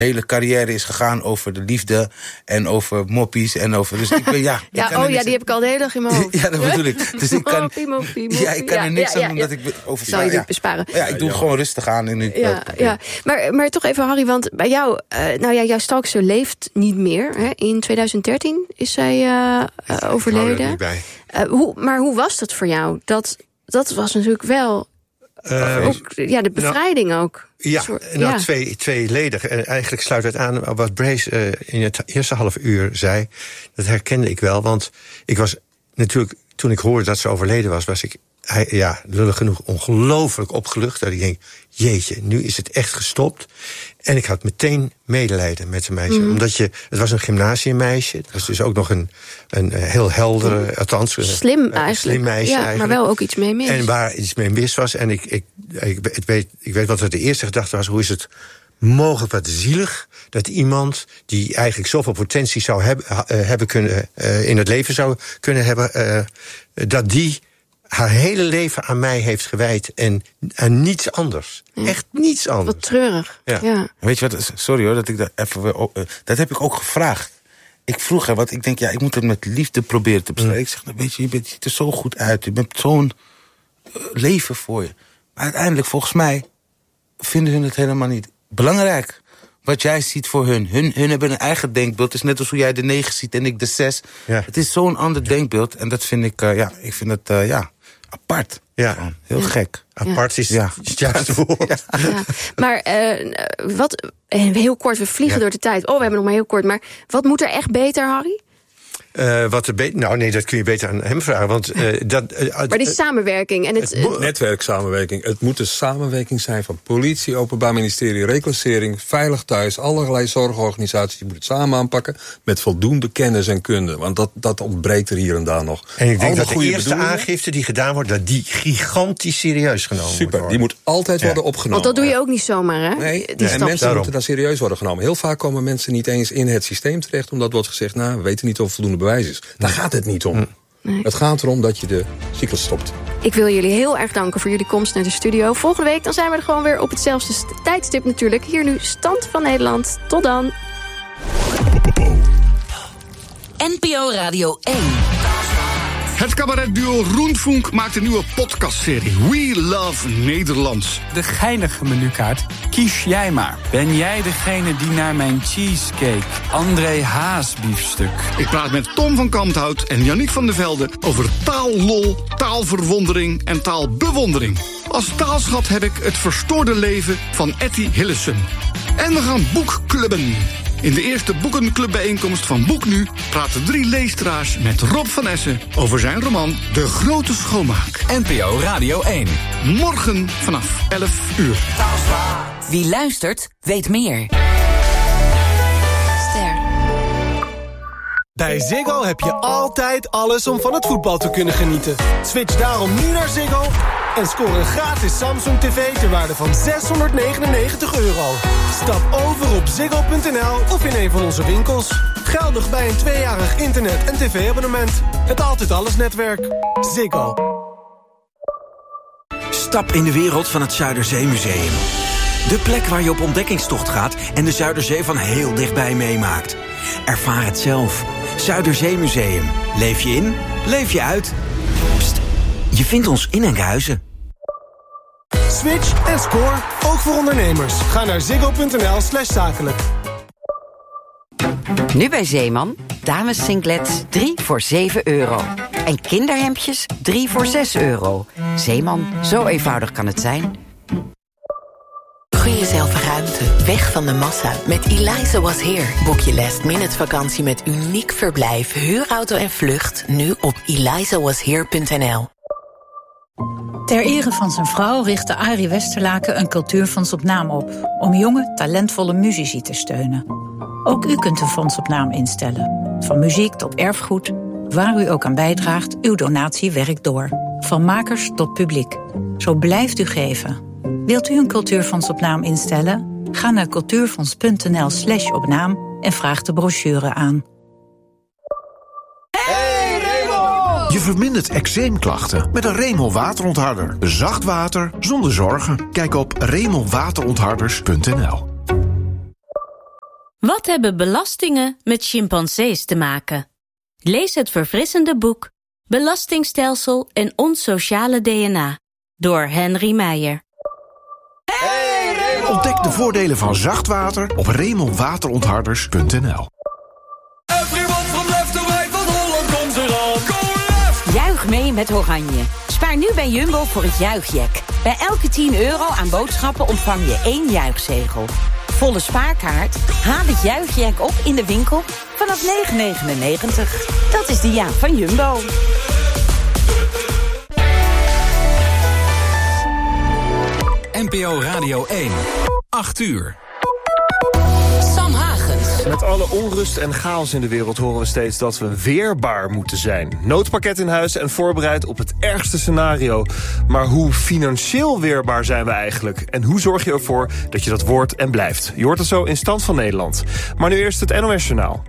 hele carrière is gegaan over de liefde en over moppies en over. Dus ik ben die heb ik al de hele dag in mijn hoofd. Ja, dat bedoel ik. Dus ik kan, moppie. ik kan er niks aan doen dat ik over. Zou je dit besparen? Ja, ik doe gewoon rustig aan en nu. Maar toch even, Harry, want bij jou, jouw stalkster leeft niet meer. Hè? In 2013 is zij overleden. Ik hou er niet bij. Maar hoe was dat voor jou? Dat was natuurlijk wel. De bevrijding ook. Ja, tweeledig. Eigenlijk sluit het aan wat Brace in het eerste half uur zei. Dat herkende ik wel, want ik was natuurlijk, toen ik hoorde dat ze overleden was ik, lullig genoeg, ongelooflijk opgelucht. Dat ik denk, jeetje, nu is het echt gestopt. En ik had meteen medelijden met een meisje. Omdat het was een gymnasiummeisje. Het was dus ook nog een heel heldere, althans slim eigenlijk. Slim meisje eigenlijk. Maar wel ook iets mee mis. En waar iets mee mis was. En ik weet wat de eerste gedachte was. Hoe is het mogelijk, wat zielig, dat iemand die eigenlijk zoveel potentie zou hebben kunnen, in het leven zou kunnen hebben, dat die haar hele leven aan mij heeft gewijd en aan niets anders. Ja. Echt niets anders. Wat treurig. Ja. Weet je wat, sorry hoor, dat ik dat even weer dat heb ik ook gevraagd. Ik vroeg haar, want ik denk, ik moet het met liefde proberen te bestrijden. Ik zeg, weet je ziet er zo goed uit. Je bent zo'n leven voor je. Maar uiteindelijk, volgens mij, vinden hun het helemaal niet belangrijk. Wat jij ziet voor hun. Hun hebben een eigen denkbeeld. Het is net als hoe jij de 9 ziet en ik de 6. Ja. Het is zo'n ander denkbeeld. En dat vind ik, ik vind het, apart. Ja. Heel gek. Apart is het juiste woord. Ja. Maar heel kort, we vliegen door de tijd. We hebben nog maar heel kort. Maar wat moet er echt beter, Harry? Dat kun je beter aan hem vragen. Want, maar die samenwerking en het netwerksamenwerking. Het moet een samenwerking zijn van politie, Openbaar Ministerie, reclassering, Veilig Thuis, allerlei zorgorganisaties die moeten het samen aanpakken met voldoende kennis en kunde. Want dat ontbreekt er hier en daar nog. En ik denk dat de eerste aangifte die gedaan wordt, dat die gigantisch serieus genomen wordt. Super, die moet altijd worden opgenomen. Want dat doe je ook niet zomaar, hè? Nee, en mensen moeten dan serieus worden genomen. Heel vaak komen mensen niet eens in het systeem terecht, omdat wordt gezegd, we weten niet of voldoende bewijs is. Daar gaat het niet om. Nee. Het gaat erom dat je de cyclus stopt. Ik wil jullie heel erg danken voor jullie komst naar de studio. Volgende week dan zijn we er gewoon weer op hetzelfde tijdstip natuurlijk. Hier nu Stand van Nederland. Tot dan. NPO Radio 1. Het cabaretduo Roentvonk maakt een nieuwe podcastserie. We Love Nederlands. De geinige menukaart. Kies jij maar. Ben jij degene die naar mijn cheesecake, André Haas biefstuk? Ik praat met Tom van Kamphout en Yannick van der Velde over taallol, taalverwondering en taalbewondering. Als taalschat heb ik Het Verstoorde Leven van Etty Hillesum. En we gaan boekclubben. In de eerste boekenclubbijeenkomst van Boek Nu praten 3 leesteraars met Rob van Essen over zijn roman De Grote Schoonmaak. NPO Radio 1. Morgen vanaf 11 uur. Wie luistert, weet meer. Bij Ziggo heb je altijd alles om van het voetbal te kunnen genieten. Switch daarom nu naar Ziggo en score een gratis Samsung TV ter waarde van €699. Stap over op ziggo.nl of in een van onze winkels. Geldig bij een 2-jarig internet- en tv-abonnement. Het Altijd Alles netwerk. Ziggo. Stap in de wereld van het Zuiderzeemuseum. De plek waar je op ontdekkingstocht gaat en de Zuiderzee van heel dichtbij meemaakt. Ervaar het zelf. Zuiderzeemuseum. Leef je in, leef je uit. Pst, je vindt ons in Enkhuizen. Switch en score, ook voor ondernemers. Ga naar ziggo.nl/zakelijk. Nu bij Zeeman, dames singlets 3 voor €7. En kinderhemdjes 3 voor €6. Zeeman, zo eenvoudig kan het zijn. Gun jezelf ruimte, weg van de massa. Met Eliza Was Here boek je last-minute vakantie met uniek verblijf, huurauto en vlucht. Nu op elizawashere.nl. Ter ere van zijn vrouw richtte Arie Westerlaken een cultuurfonds op naam op, om jonge, talentvolle muzici te steunen. Ook u kunt een fonds op naam instellen. Van muziek tot erfgoed, waar u ook aan bijdraagt, uw donatie werkt door. Van makers tot publiek. Zo blijft u geven. Wilt u een cultuurfonds op naam instellen? Ga naar cultuurfonds.nl/opnaam en vraag de brochure aan. Hey Remo! Je vermindert eczeemklachten met een Remo waterontharder. Zacht water zonder zorgen. Kijk op remowaterontharders.nl. Wat hebben belastingen met chimpansees te maken? Lees het verfrissende boek Belastingstelsel en ons sociale DNA door Henry Meijer. Ontdek de voordelen van zacht water op remonwaterontharders.nl. Juich mee met Oranje. Spaar nu bij Jumbo voor het juichjack. Bij elke €10 aan boodschappen ontvang je 1 juichzegel. Volle spaarkaart? Haal het juichjack op in de winkel vanaf €9,99. Dat is de jaak van Jumbo. NPO Radio 1. 8 uur. Sam Hagens. Met alle onrust en chaos in de wereld horen we steeds dat we weerbaar moeten zijn. Noodpakket in huis en voorbereid op het ergste scenario. Maar hoe financieel weerbaar zijn we eigenlijk? En hoe zorg je ervoor dat je dat wordt en blijft? Je hoort het zo in Stand van Nederland. Maar nu eerst het NOS-journaal.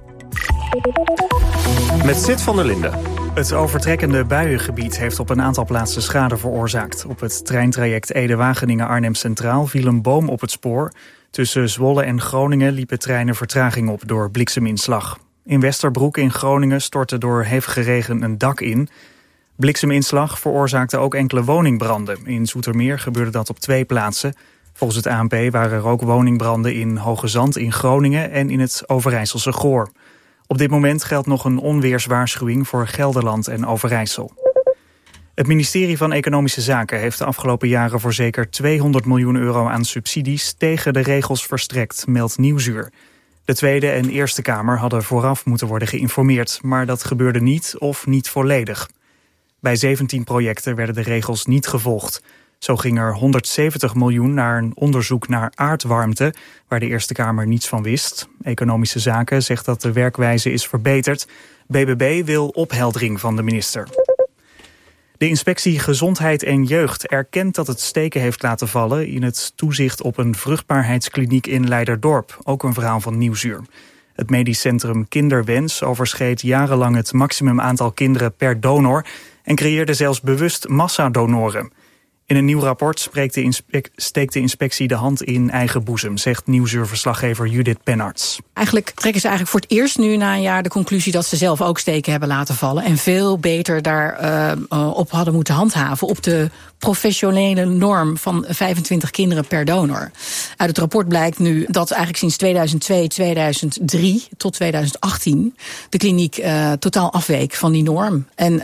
Met Sid van der Linden. Het overtrekkende buiengebied heeft op een aantal plaatsen schade veroorzaakt. Op het treintraject Ede-Wageningen-Arnhem Centraal viel een boom op het spoor. Tussen Zwolle en Groningen liepen treinen vertraging op door blikseminslag. In Westerbroek in Groningen stortte door hevige regen een dak in. Blikseminslag veroorzaakte ook enkele woningbranden. In Zoetermeer gebeurde dat op 2 plaatsen. Volgens het ANP waren er ook woningbranden in Hoogezand in Groningen en in het Overijsselse Goor. Op dit moment geldt nog een onweerswaarschuwing voor Gelderland en Overijssel. Het ministerie van Economische Zaken heeft de afgelopen jaren voor zeker €200 miljoen aan subsidies tegen de regels verstrekt, meldt Nieuwsuur. De Tweede en Eerste Kamer hadden vooraf moeten worden geïnformeerd, maar dat gebeurde niet of niet volledig. Bij 17 projecten werden de regels niet gevolgd. Zo ging er €170 miljoen naar een onderzoek naar aardwarmte, waar de Eerste Kamer niets van wist. Economische Zaken zegt dat de werkwijze is verbeterd. BBB wil opheldering van de minister. De inspectie Gezondheid en Jeugd erkent dat het steken heeft laten vallen in het toezicht op een vruchtbaarheidskliniek in Leiderdorp. Ook een verhaal van Nieuwsuur. Het medisch centrum Kinderwens overschreed jarenlang het maximum aantal kinderen per donor en creëerde zelfs bewust massadonoren. In een nieuw rapport steekt de inspectie de hand in eigen boezem, zegt Nieuwsuur-verslaggever Judith Penarts. Eigenlijk trekken ze eigenlijk voor het eerst nu na een jaar de conclusie dat ze zelf ook steken hebben laten vallen en veel beter daarop hadden moeten handhaven op de professionele norm van 25 kinderen per donor. Uit het rapport blijkt nu dat eigenlijk sinds 2002, 2003 tot 2018 de kliniek totaal afweek van die norm. En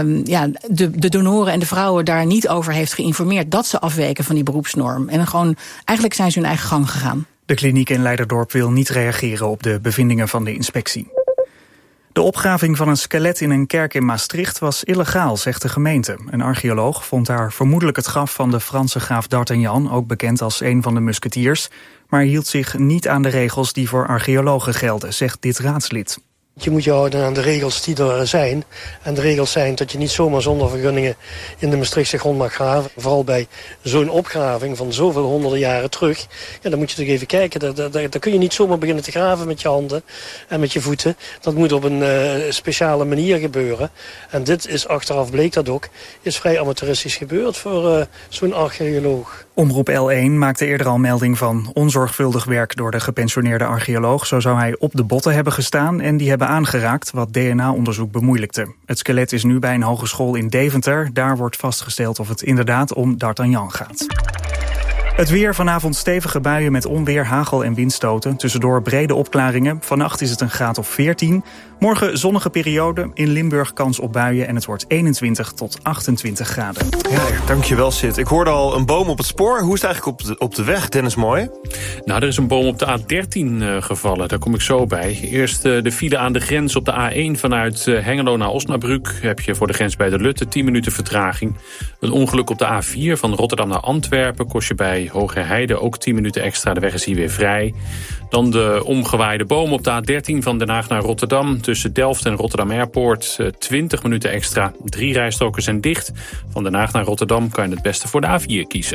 de donoren en de vrouwen daar niet over heeft geïnformeerd dat ze afweken van die beroepsnorm. En gewoon, eigenlijk zijn ze hun eigen gang gegaan. De kliniek in Leiderdorp wil niet reageren op de bevindingen van de inspectie. De opgraving van een skelet in een kerk in Maastricht was illegaal, zegt de gemeente. Een archeoloog vond daar vermoedelijk het graf van de Franse graaf d'Artagnan, ook bekend als een van de musketiers, maar hield zich niet aan de regels die voor archeologen gelden, zegt dit raadslid. Je moet je houden aan de regels die er zijn. En de regels zijn dat je niet zomaar zonder vergunningen in de Maastrichtse grond mag graven. Vooral bij zo'n opgraving van zoveel honderden jaren terug. Ja, dan moet je toch even kijken. Daar kun je niet zomaar beginnen te graven met je handen en met je voeten. Dat moet op een speciale manier gebeuren. En dit is, achteraf bleek dat ook, is vrij amateuristisch gebeurd voor zo'n archeoloog. Omroep L1 maakte eerder al melding van onzorgvuldig werk door de gepensioneerde archeoloog. Zo zou hij op de botten hebben gestaan en die hebben aangeraakt, wat DNA-onderzoek bemoeilijkte. Het skelet is nu bij een hogeschool in Deventer. Daar wordt vastgesteld of het inderdaad om d'Artagnan gaat. Het weer, vanavond stevige buien met onweer, hagel en windstoten. Tussendoor brede opklaringen. Vannacht is het een graad of 14. Morgen zonnige periode. In Limburg kans op buien en het wordt 21 tot 28 graden. Ja, dankjewel Sid. Ik hoorde al een boom op het spoor. Hoe is het eigenlijk op de weg, Dennis Mooi? Nou, er is een boom op de A13 gevallen. Daar kom ik zo bij. Eerst de file aan de grens op de A1 vanuit Hengelo naar Osnabrück. Heb je voor de grens bij de Lutte 10 minuten vertraging. Een ongeluk op de A4 van Rotterdam naar Antwerpen kost je bij Hogerheide ook 10 minuten extra. De weg is hier weer vrij. Dan de omgewaaide boom op de A13 van Den Haag naar Rotterdam. Tussen Delft en Rotterdam Airport 20 minuten extra. 3 rijstroken zijn dicht. Van Den Haag naar Rotterdam kan je het beste voor de A4 kiezen.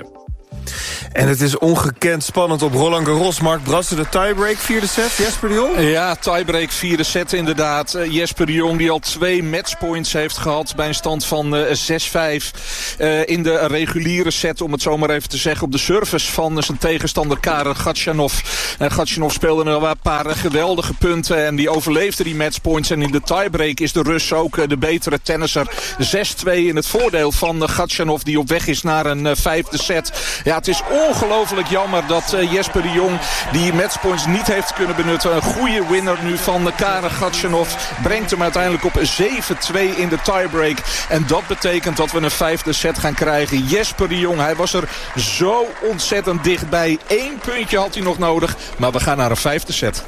En het is ongekend spannend op Roland Garros. Mark Brasser, de tiebreak, 4e set. Jesper de Jong? Ja, tiebreak, 4e set inderdaad. Jesper de Jong die al 2 matchpoints heeft gehad bij een stand van 6-5 in de reguliere set, om het zo maar even te zeggen, op de service van zijn tegenstander Karen Khachanov. Khachanov speelde nog een paar geweldige punten en die overleefde die matchpoints. En in de tiebreak is de Rus ook de betere tennisser. 6-2 in het voordeel van Khachanov, die op weg is naar een 5e set. Ja, het is ongelooflijk jammer dat Jesper de Jong die matchpoints niet heeft kunnen benutten. Een goede winner nu van Karen Khachanov brengt hem uiteindelijk op 7-2 in de tiebreak. En dat betekent dat we een 5e set gaan krijgen. Jesper de Jong, hij was er zo ontzettend dichtbij. 1 puntje had hij nog nodig, maar we gaan naar een 5e set.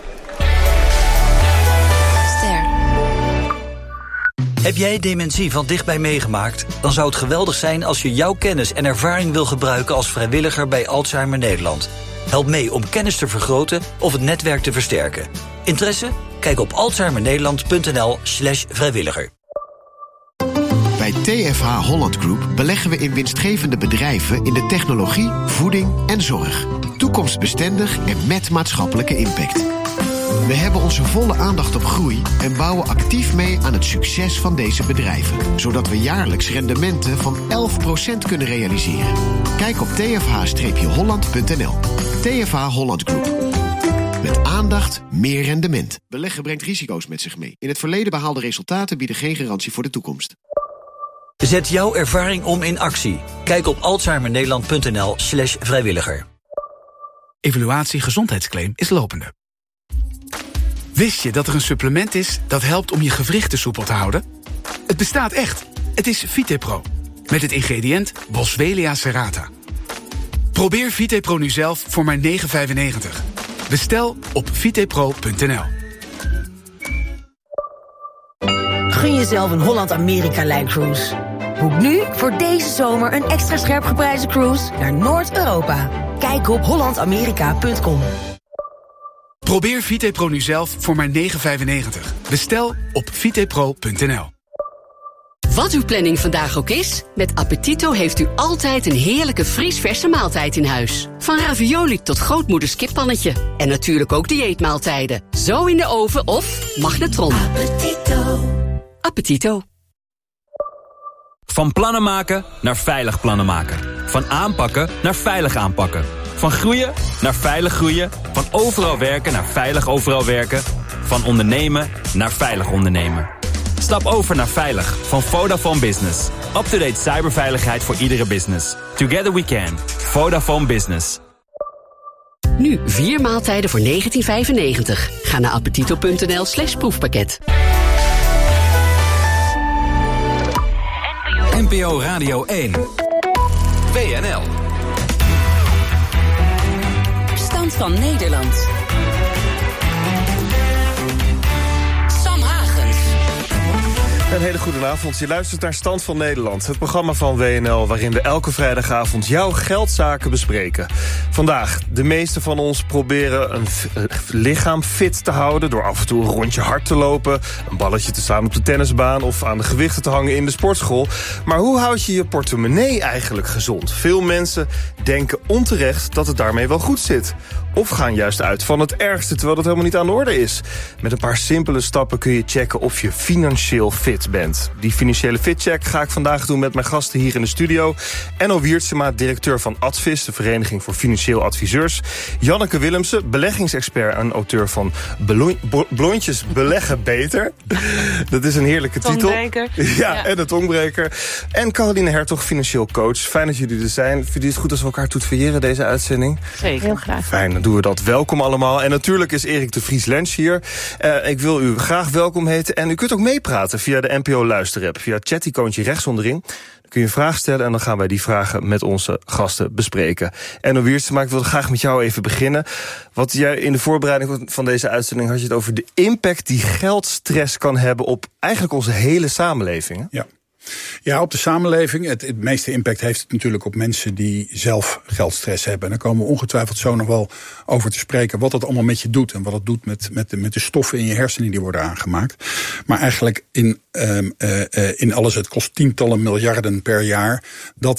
Heb jij dementie van dichtbij meegemaakt? Dan zou het geweldig zijn als je jouw kennis en ervaring wil gebruiken als vrijwilliger bij Alzheimer Nederland. Help mee om kennis te vergroten of het netwerk te versterken. Interesse? Kijk op alzheimernederland.nl/vrijwilliger. Bij TFH Holland Group beleggen we in winstgevende bedrijven in de technologie, voeding en zorg. Toekomstbestendig en met maatschappelijke impact. We hebben onze volle aandacht op groei en bouwen actief mee aan het succes van deze bedrijven. Zodat we jaarlijks rendementen van 11% kunnen realiseren. Kijk op tfh-holland.nl. TFH Holland Group. Met aandacht, meer rendement. Beleggen brengt risico's met zich mee. In het verleden behaalde resultaten bieden geen garantie voor de toekomst. Zet jouw ervaring om in actie. Kijk op alzheimernederland.nl/vrijwilliger. Evaluatie gezondheidsclaim is lopende. Wist je dat er een supplement is dat helpt om je gewrichten soepel te houden? Het bestaat echt. Het is VitePro. Met het ingrediënt Boswellia serrata. Probeer VitePro nu zelf voor maar €9,95. Bestel op vitepro.nl. Gun jezelf een Holland-Amerika-lijncruise. Boek nu voor deze zomer een extra scherp geprijsde cruise naar Noord-Europa. Kijk op hollandamerika.com. Probeer VitePro nu zelf voor maar €9,95. Bestel op vitepro.nl. Wat uw planning vandaag ook is, met Appetito heeft u altijd een heerlijke vriesverse maaltijd in huis. Van ravioli tot grootmoeders kippannetje. En natuurlijk ook dieetmaaltijden. Zo in de oven of magnetron. Appetito. Appetito. Van plannen maken naar veilig plannen maken. Van aanpakken naar veilig aanpakken. Van groeien naar veilig groeien. Van overal werken naar veilig overal werken. Van ondernemen naar veilig ondernemen. Stap over naar Veilig van Vodafone Business. Up-to-date cyberveiligheid voor iedere business. Together we can. Vodafone Business. Nu 4 maaltijden voor €19,95. Ga naar appetito.nl/proefpakket. NPO Radio 1. WNL. Stand van Nederland. Een hele goede avond. Je luistert naar Stand van Nederland, het programma van WNL... waarin we elke vrijdagavond jouw geldzaken bespreken. Vandaag, de meeste van ons proberen een lichaam fit te houden... door af en toe een rondje hard te lopen... een balletje te slaan op de tennisbaan... of aan de gewichten te hangen in de sportschool. Maar hoe houd je je portemonnee eigenlijk gezond? Veel mensen denken onterecht dat het daarmee wel goed zit. Of gaan juist uit van het ergste, terwijl dat helemaal niet aan de orde is. Met een paar simpele stappen kun je checken of je financieel fit bent. Die financiële fitcheck ga ik vandaag doen met mijn gasten hier in de studio. Enno Wiertsema, directeur van Advis, de Vereniging voor Financieel Adviseurs. Janneke Willemsen, beleggingsexpert en auteur van Blondjes beleggen beter. Dat is een heerlijke titel. Ja, en de tongbreker. En Caroline Hertog, financieel coach. Fijn dat jullie er zijn. Vind je het goed als we elkaar toetveren, deze uitzending? Zeker. Heel graag. Fijn, dan doen we dat. Welkom allemaal. En natuurlijk is Erik de Vries Lens hier. Ik wil u graag welkom heten. En u kunt ook meepraten via de NPO Luisterapp. Via het chat-icoontje rechts onderin. Dan kun je een vraag stellen en dan gaan wij die vragen met onze gasten bespreken. Enno Wiertsema, ik wil graag met jou even beginnen. Wat jij in de voorbereiding van deze uitzending had je het over de impact die geldstress kan hebben op eigenlijk onze hele samenleving. Hè? Ja. Ja, op de samenleving. Het meeste impact heeft het natuurlijk op mensen die zelf geldstress hebben. En daar komen we ongetwijfeld zo nog wel over te spreken wat dat allemaal met je doet. En wat het doet met de stoffen in je hersenen die worden aangemaakt. Maar eigenlijk in alles, het kost tientallen miljarden per jaar dat er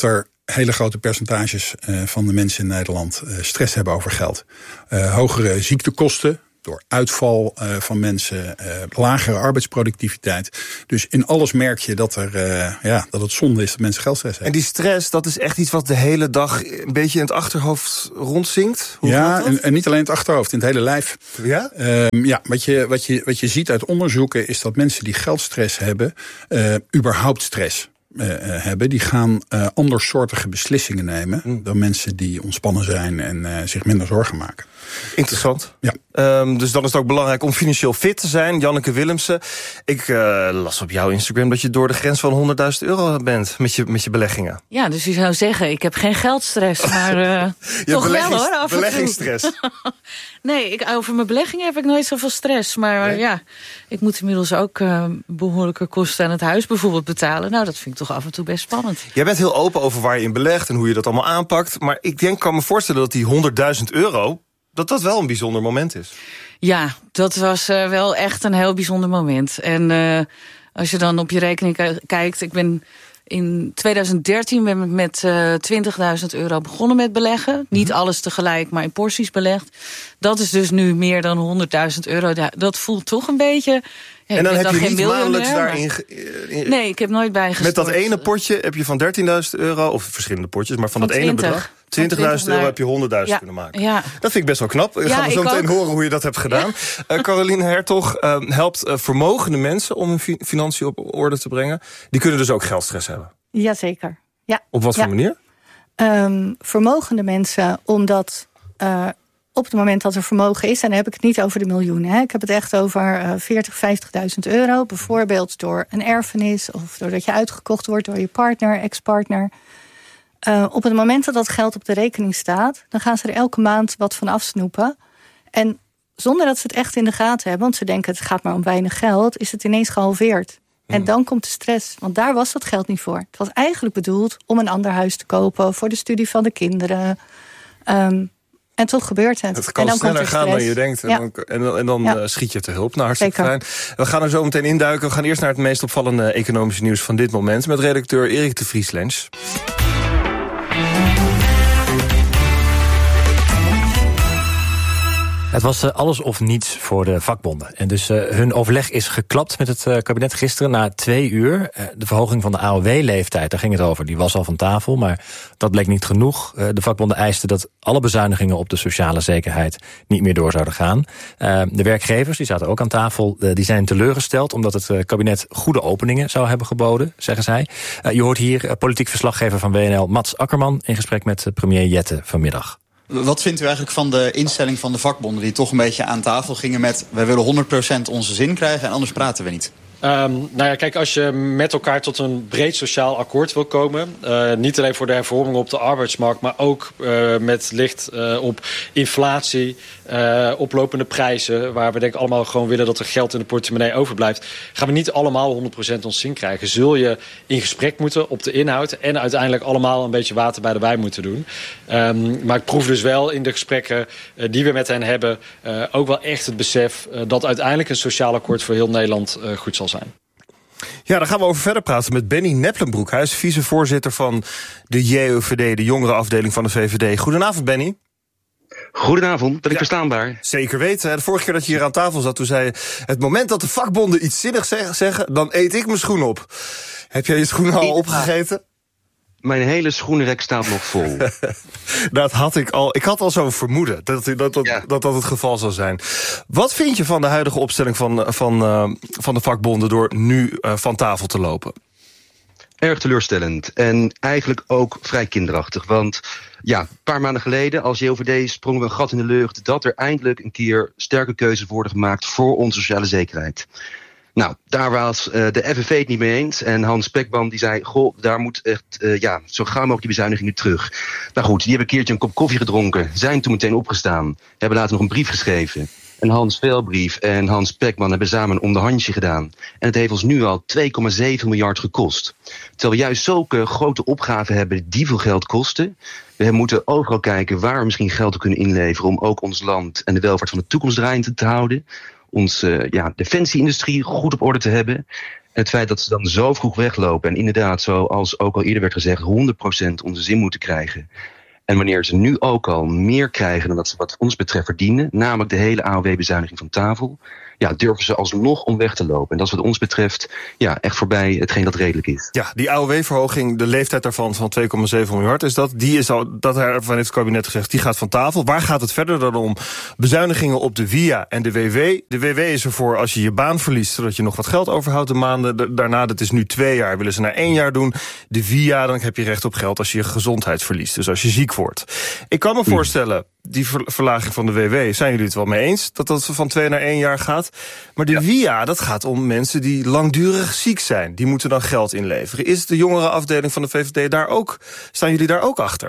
hele grote percentages van de mensen in Nederland stress hebben over geld. Hogere ziektekosten door uitval van mensen, lagere arbeidsproductiviteit. Dus in alles merk je dat dat het zonde is dat mensen geldstress hebben. En die stress, dat is echt iets wat de hele dag een beetje in het achterhoofd rondzinkt? En niet alleen in het achterhoofd, in het hele lijf. Ja? Wat je ziet uit onderzoeken is dat mensen die geldstress hebben, überhaupt stress hebben, die gaan andersoortige beslissingen nemen dan mensen die ontspannen zijn en zich minder zorgen maken. Interessant. Ja. Dus dan is het ook belangrijk om financieel fit te zijn. Janneke Willemsen, ik las op jouw Instagram dat je door de grens van €100.000 bent met je beleggingen. Ja, dus je zou zeggen, ik heb geen geldstress, maar toch wel hoor, af en toe. Beleggingsstress. Nee, over mijn beleggingen heb ik nooit zoveel stress. Maar ik moet inmiddels ook behoorlijke kosten aan het huis bijvoorbeeld betalen. Nou, dat vind ik toch af en toe best spannend. Jij bent heel open over waar je in belegt en hoe je dat allemaal aanpakt. Maar ik kan me voorstellen dat die €100.000... dat wel een bijzonder moment is. Ja, dat was wel echt een heel bijzonder moment. En als je dan op je rekening kijkt, ik ben in 2013 met €20.000 begonnen met beleggen. Niet alles tegelijk, maar in porties belegd. Dat is dus nu meer dan €100.000. Dat voelt toch een beetje. Ja, en dan heb je niet maandelijks daarin... Nee, ik heb nooit bijgestort. Met dat ene potje heb je van €13.000, of verschillende potjes, maar van dat ene bedrag, €20.000 heb je €100.000 kunnen maken. Ja. Dat vind ik best wel knap. Gaan we zo meteen horen hoe je dat hebt gedaan. Caroline Hertog helpt vermogende mensen om hun financiën op orde te brengen. Die kunnen dus ook geldstress hebben. Jazeker. Ja. Op wat voor manier? Vermogende mensen, omdat op het moment dat er vermogen is, en dan heb ik het niet over de miljoenen. Hè. Ik heb het echt over 40.000, €50.000. Bijvoorbeeld door een erfenis of doordat je uitgekocht wordt door je partner, ex-partner. Op het moment dat dat geld op de rekening staat, dan gaan ze er elke maand wat van afsnoepen. En zonder dat ze het echt in de gaten hebben, want ze denken het gaat maar om weinig geld, is het ineens gehalveerd. En dan komt de stress, want daar was dat geld niet voor. Het was eigenlijk bedoeld om een ander huis te kopen, voor de studie van de kinderen. En toch gebeurt het. Het kan sneller gaan dan je denkt. En dan schiet je te hulp. Nou, hartstikke fijn. We gaan er zo meteen induiken. We gaan eerst naar het meest opvallende economische nieuws van dit moment met redacteur Erik de Vries-Lens. Het was alles of niets voor de vakbonden. En dus hun overleg is geklapt met het kabinet gisteren na 2 uur. De verhoging van de AOW-leeftijd, daar ging het over. Die was al van tafel, maar dat bleek niet genoeg. De vakbonden eisten dat alle bezuinigingen op de sociale zekerheid niet meer door zouden gaan. De werkgevers, die zaten ook aan tafel, die zijn teleurgesteld omdat het kabinet goede openingen zou hebben geboden, zeggen zij. Je hoort hier politiek verslaggever van WNL Mats Akkerman in gesprek met premier Jette vanmiddag. Wat vindt u eigenlijk van de instelling van de vakbonden die toch een beetje aan tafel gingen met wij willen 100% onze zin krijgen en anders praten we niet? Kijk, als je met elkaar tot een breed sociaal akkoord wil komen, niet alleen voor de hervormingen op de arbeidsmarkt, maar ook met licht op inflatie, oplopende prijzen, waar we denk ik allemaal gewoon willen dat er geld in de portemonnee overblijft, gaan we niet allemaal 100% ons zin krijgen. Zul je in gesprek moeten op de inhoud en uiteindelijk allemaal een beetje water bij de wijn moeten doen. Maar ik proef dus wel in de gesprekken die we met hen hebben ook wel echt het besef dat uiteindelijk een sociaal akkoord voor heel Nederland goed zal zijn. Ja, daar gaan we over verder praten met Benny Neplenbroek. Hij is vicevoorzitter van de JOVD, de jongerenafdeling van de VVD. Goedenavond, Benny. Goedenavond, ben ik verstaanbaar? Zeker weten. De vorige keer dat je hier aan tafel zat, toen zei je, het moment dat de vakbonden iets zinnigs zeggen, dan eet ik mijn schoen op. Heb jij je schoenen al opgegeten? Mijn hele schoenenrek staat nog vol. Dat had ik al. Ik had al zo'n vermoeden dat het geval zou zijn. Wat vind je van de huidige opstelling van de vakbonden door nu van tafel te lopen? Erg teleurstellend. En eigenlijk ook vrij kinderachtig. Want ja, een paar maanden geleden als JOVD sprongen we een gat in de lucht dat er eindelijk een keer sterke keuzes worden gemaakt voor onze sociale zekerheid. Nou, daar was de FNV het niet mee eens. En Hans Spekman die zei, goh, daar moet echt zo gauw mogelijk die bezuinigingen terug. Nou goed, die hebben een keertje een kop koffie gedronken. Zijn toen meteen opgestaan. Hebben later nog een brief geschreven. Een Hans Veelbrief en Hans Spekman hebben samen een onderhandje gedaan. En het heeft ons nu al 2,7 miljard gekost. Terwijl we juist zulke grote opgaven hebben die veel geld kosten. We moeten overal kijken waar we misschien geld kunnen inleveren om ook ons land en de welvaart van de toekomst draaiend te houden. Onze defensie-industrie goed op orde te hebben. het feit dat ze dan zo vroeg weglopen en inderdaad, zoals ook al eerder werd gezegd, 100% onze zin moeten krijgen. En wanneer ze nu ook al meer krijgen dan dat ze wat ons betreft verdienen, namelijk de hele AOW-bezuiniging van tafel, durven ze alsnog om weg te lopen. En dat is wat ons betreft echt voorbij hetgeen dat redelijk is. Ja, die AOW-verhoging, de leeftijd daarvan van 2,7 miljard... dat heeft het kabinet gezegd, die gaat van tafel. Waar gaat het verder dan om? Bezuinigingen op de WIA en de WW. De WW is ervoor als je je baan verliest, zodat je nog wat geld overhoudt de maanden. Daarna, dat is nu 2 jaar, willen ze naar 1 jaar doen. De WIA, dan heb je recht op geld als je je gezondheid verliest. Dus als je ziek wordt. Ik kan me voorstellen, die verlaging van de WW, zijn jullie het wel mee eens? Dat van 2 naar 1 jaar gaat? Maar de WIA, dat gaat om mensen die langdurig ziek zijn. Die moeten dan geld inleveren. Is de jongerenafdeling van de VVD daar ook? Staan jullie daar ook achter?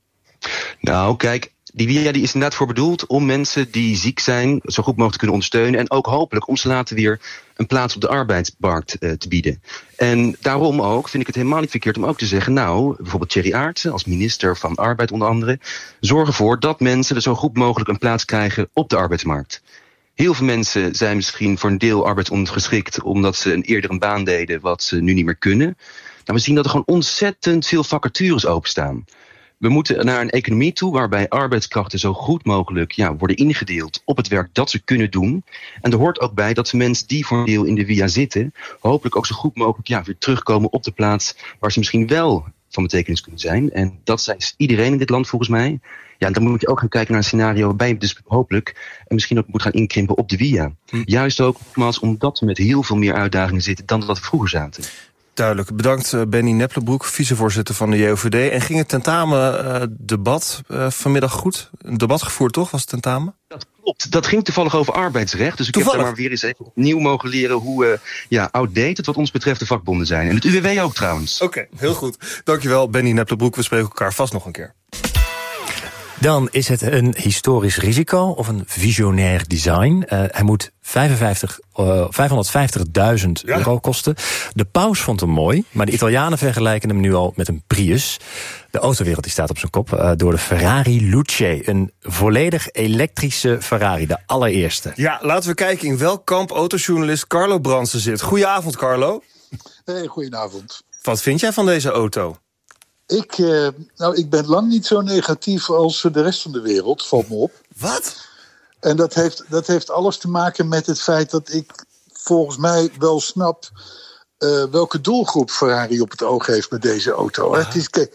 Nou, kijk, die WIA die is inderdaad voor bedoeld om mensen die ziek zijn zo goed mogelijk te kunnen ondersteunen. En ook hopelijk om ze later weer een plaats op de arbeidsmarkt te bieden. En daarom ook vind ik het helemaal niet verkeerd om ook te zeggen, nou, bijvoorbeeld Thierry Aartsen als minister van Arbeid onder andere, zorg ervoor dat mensen er zo goed mogelijk een plaats krijgen op de arbeidsmarkt. Heel veel mensen zijn misschien voor een deel arbeidsongeschikt omdat ze eerder een baan deden wat ze nu niet meer kunnen. Nou, we zien dat er gewoon ontzettend veel vacatures openstaan. We moeten naar een economie toe waarbij arbeidskrachten zo goed mogelijk worden ingedeeld op het werk dat ze kunnen doen. En er hoort ook bij dat de mensen die voor een deel in de WIA zitten, hopelijk ook zo goed mogelijk weer terugkomen op de plaats waar ze misschien wel van betekenis kunnen zijn. En dat zijn iedereen in dit land volgens mij. Ja, dan moet je ook gaan kijken naar een scenario waarbij je dus hopelijk en misschien ook moet gaan inkrimpen op de WIA. Juist ook nogmaals omdat we met heel veel meer uitdagingen zitten dan dat we vroeger zaten. Duidelijk. Bedankt Benny Neplenbroek, vicevoorzitter van de JOVD. En ging het tentamen-debat vanmiddag goed? Een debat gevoerd, toch? Was het tentamen? Dat klopt. Dat ging toevallig over arbeidsrecht. Dus ik heb daar maar weer eens even opnieuw mogen leren hoe outdated wat ons betreft de vakbonden zijn. En het UWW ook trouwens. Oké, heel goed. Dankjewel Benny Neplenbroek. We spreken elkaar vast nog een keer. Dan is het een historisch risico of een visionair design. Hij moet 550.000 euro kosten. De paus vond hem mooi, maar de Italianen vergelijken hem nu al met een Prius. De autowereld die staat op zijn kop door de Ferrari Luce. Een volledig elektrische Ferrari, de allereerste. Ja, laten we kijken in welk kamp autojournalist Carlo Bransen zit. Goedenavond, Carlo. Hey, goedenavond. Wat vind jij van deze auto? Ik ben lang niet zo negatief als de rest van de wereld, valt me op. Wat? En dat heeft alles te maken met het feit dat ik volgens mij wel snap welke doelgroep Ferrari op het oog heeft met deze auto. Het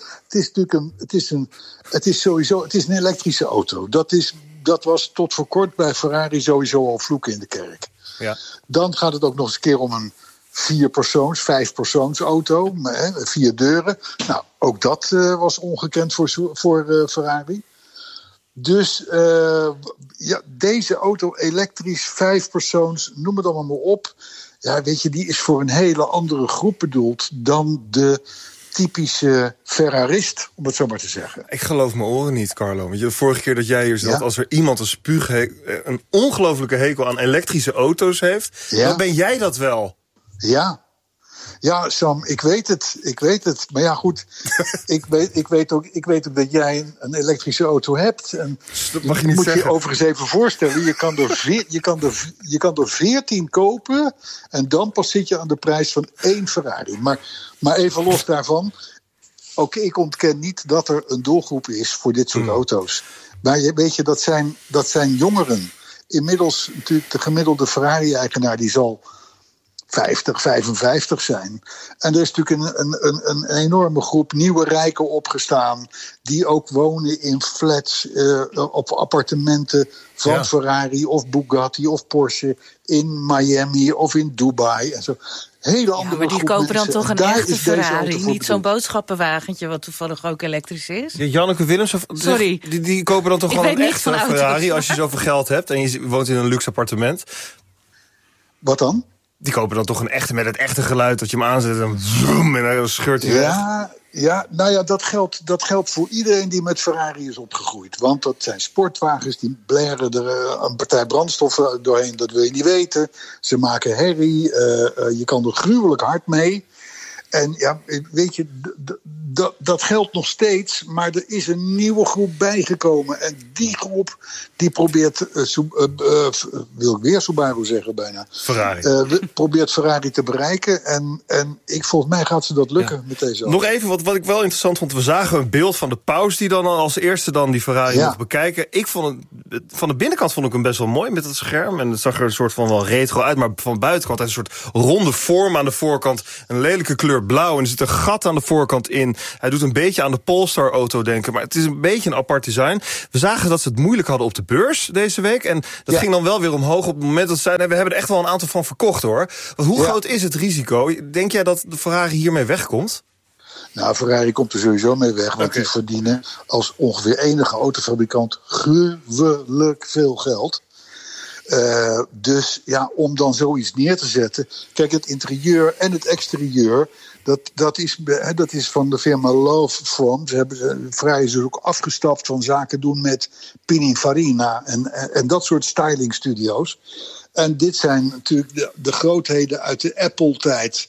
is een elektrische auto. Dat was tot voor kort bij Ferrari sowieso al vloeken in de kerk. Ja. Dan gaat het ook nog eens een keer om een 5-persoons auto, 4 deuren. Nou, ook dat was ongekend voor Ferrari. Dus deze auto, elektrisch, 5-persoons, noem het allemaal maar op. Ja, weet je, die is voor een hele andere groep bedoeld dan de typische Ferrarist, om het zo maar te zeggen. Ik geloof mijn oren niet, Carlo. Want de vorige keer dat jij hier zat, als er iemand een ongelofelijke hekel aan elektrische auto's heeft, dan ben jij dat wel. Ja, Sam, ik weet het. Maar ja, goed, ik weet ook dat jij een elektrische auto hebt. En dat mag je niet zeggen. Je overigens even voorstellen, je kan er 14 kopen en dan pas zit je aan de prijs van 1 Ferrari. Maar even los daarvan, ik ontken niet dat er een doelgroep is voor dit soort auto's. Maar weet je, dat zijn jongeren. Inmiddels natuurlijk de gemiddelde Ferrari-eigenaar die zal 50, 55 zijn. En er is natuurlijk een enorme groep nieuwe rijken opgestaan die ook wonen in flats, op appartementen van Ferrari of Bugatti of Porsche in Miami of in Dubai en zo. Hele andere maar die kopen dan toch een echte Ferrari, niet zo'n bedoeld. boodschappenwagentje wat toevallig ook elektrisch is. Ja, Janneke Willems, sorry. Die kopen dan toch gewoon een echte Ferrari als je zoveel geld hebt en je woont in een luxe appartement. Wat dan? Die kopen dan toch een echte met het echte geluid dat je hem aanzet en zoom en dan scheurt hij weg. Ja, nou ja, dat geldt voor iedereen die met Ferrari is opgegroeid. Want dat zijn sportwagens, die blaren er een partij brandstof doorheen, dat wil je niet weten. Ze maken herrie, je kan er gruwelijk hard mee. En ja, weet je, dat geldt nog steeds, maar er is een nieuwe groep bijgekomen. En die groep die probeert, wil ik weer Subaru zeggen bijna. Ferrari. Probeert Ferrari te bereiken. En volgens mij gaat ze dat lukken met deze auto. Nog even, wat ik wel interessant vond. We zagen een beeld van de paus die dan als eerste dan die Ferrari mocht bekijken. Ik vond het, van de binnenkant vond ik hem best wel mooi met het scherm. En het zag er een soort van wel retro uit. Maar van de buitenkant een soort ronde vorm aan de voorkant. Een lelijke kleur blauw. En er zit een gat aan de voorkant in. Hij doet een beetje aan de Polestar-auto denken. Maar het is een beetje een apart design. We zagen dat ze het moeilijk hadden op de beurs deze week. En dat ging dan wel weer omhoog op het moment dat ze zeiden, we hebben er echt wel een aantal van verkocht, hoor. Want hoe groot is het risico? Denk jij dat de Ferrari hiermee wegkomt? Nou, Ferrari komt er sowieso mee weg. Want die verdienen als ongeveer enige autofabrikant gruwelijk veel geld. Dus ja, om dan zoiets neer te zetten. Kijk, het interieur en het exterieur, dat is van de firma Love From. Ferrari is dus ook afgestapt van zaken doen met Pininfarina en dat soort styling studio's. En dit zijn natuurlijk de grootheden uit de Apple-tijd.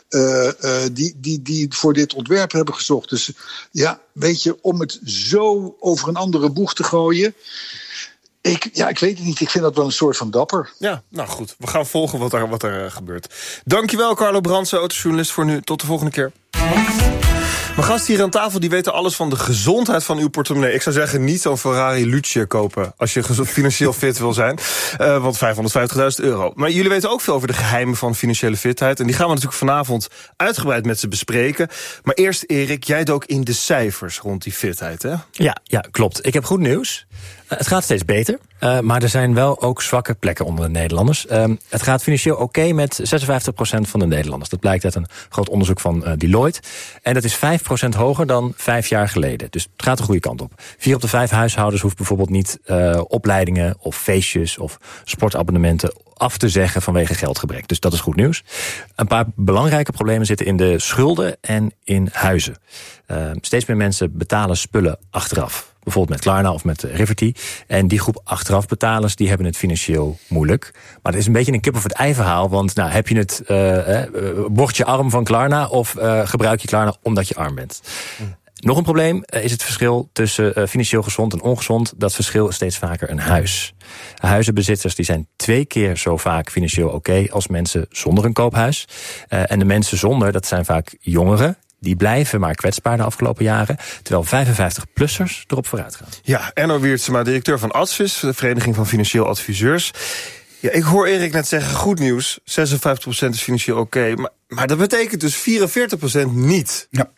Die voor dit ontwerp hebben gezocht. Dus ja, weet je, om het zo over een andere boeg te gooien. Ik weet het niet. Ik vind dat wel een soort van dapper. Ja, nou goed. We gaan volgen wat er gebeurt. Dankjewel, Carlo Brandsen, autojournalist, voor nu. Tot de volgende keer. Mijn gasten hier aan tafel die weten alles van de gezondheid van uw portemonnee. Ik zou zeggen, niet zo'n Ferrari Luce kopen als je financieel fit wil zijn. Want €550.000. Maar jullie weten ook veel over de geheimen van financiële fitheid. En die gaan we natuurlijk vanavond uitgebreid met ze bespreken. Maar eerst, Erik, jij dook in de cijfers rond die fitheid, hè? Ja, klopt. Ik heb goed nieuws. Het gaat steeds beter, maar er zijn wel ook zwakke plekken onder de Nederlanders. Het gaat financieel oké met 56% van de Nederlanders. Dat blijkt uit een groot onderzoek van Deloitte. En dat is 5% hoger dan 5 jaar geleden. Dus het gaat de goede kant op. 4 op de 5 huishoudens hoeft bijvoorbeeld niet opleidingen of feestjes of sportabonnementen af te zeggen vanwege geldgebrek. Dus dat is goed nieuws. Een paar belangrijke problemen zitten in de schulden en in huizen. Steeds meer mensen betalen spullen achteraf. Bijvoorbeeld met Klarna of met Riverty. En die groep achteraf betalers, die hebben het financieel moeilijk. Maar het is een beetje een kip of het ei verhaal. Want nou, heb je het, word je arm van Klarna of gebruik je Klarna omdat je arm bent? Nog een probleem is het verschil tussen financieel gezond en ongezond. Dat verschil is steeds vaker een huis. Huizenbezitters die zijn 2 keer zo vaak financieel oké als mensen zonder een koophuis. En de mensen zonder, dat zijn vaak jongeren. Die blijven maar kwetsbaar de afgelopen jaren, terwijl 55-plussers erop vooruit gaan. Ja, Erno Wiertsema, directeur van Advis, de Vereniging van Financieel Adviseurs. Ja, ik hoor Erik net zeggen, goed nieuws, 56% is financieel oké, maar dat betekent dus 44% niet. Ja.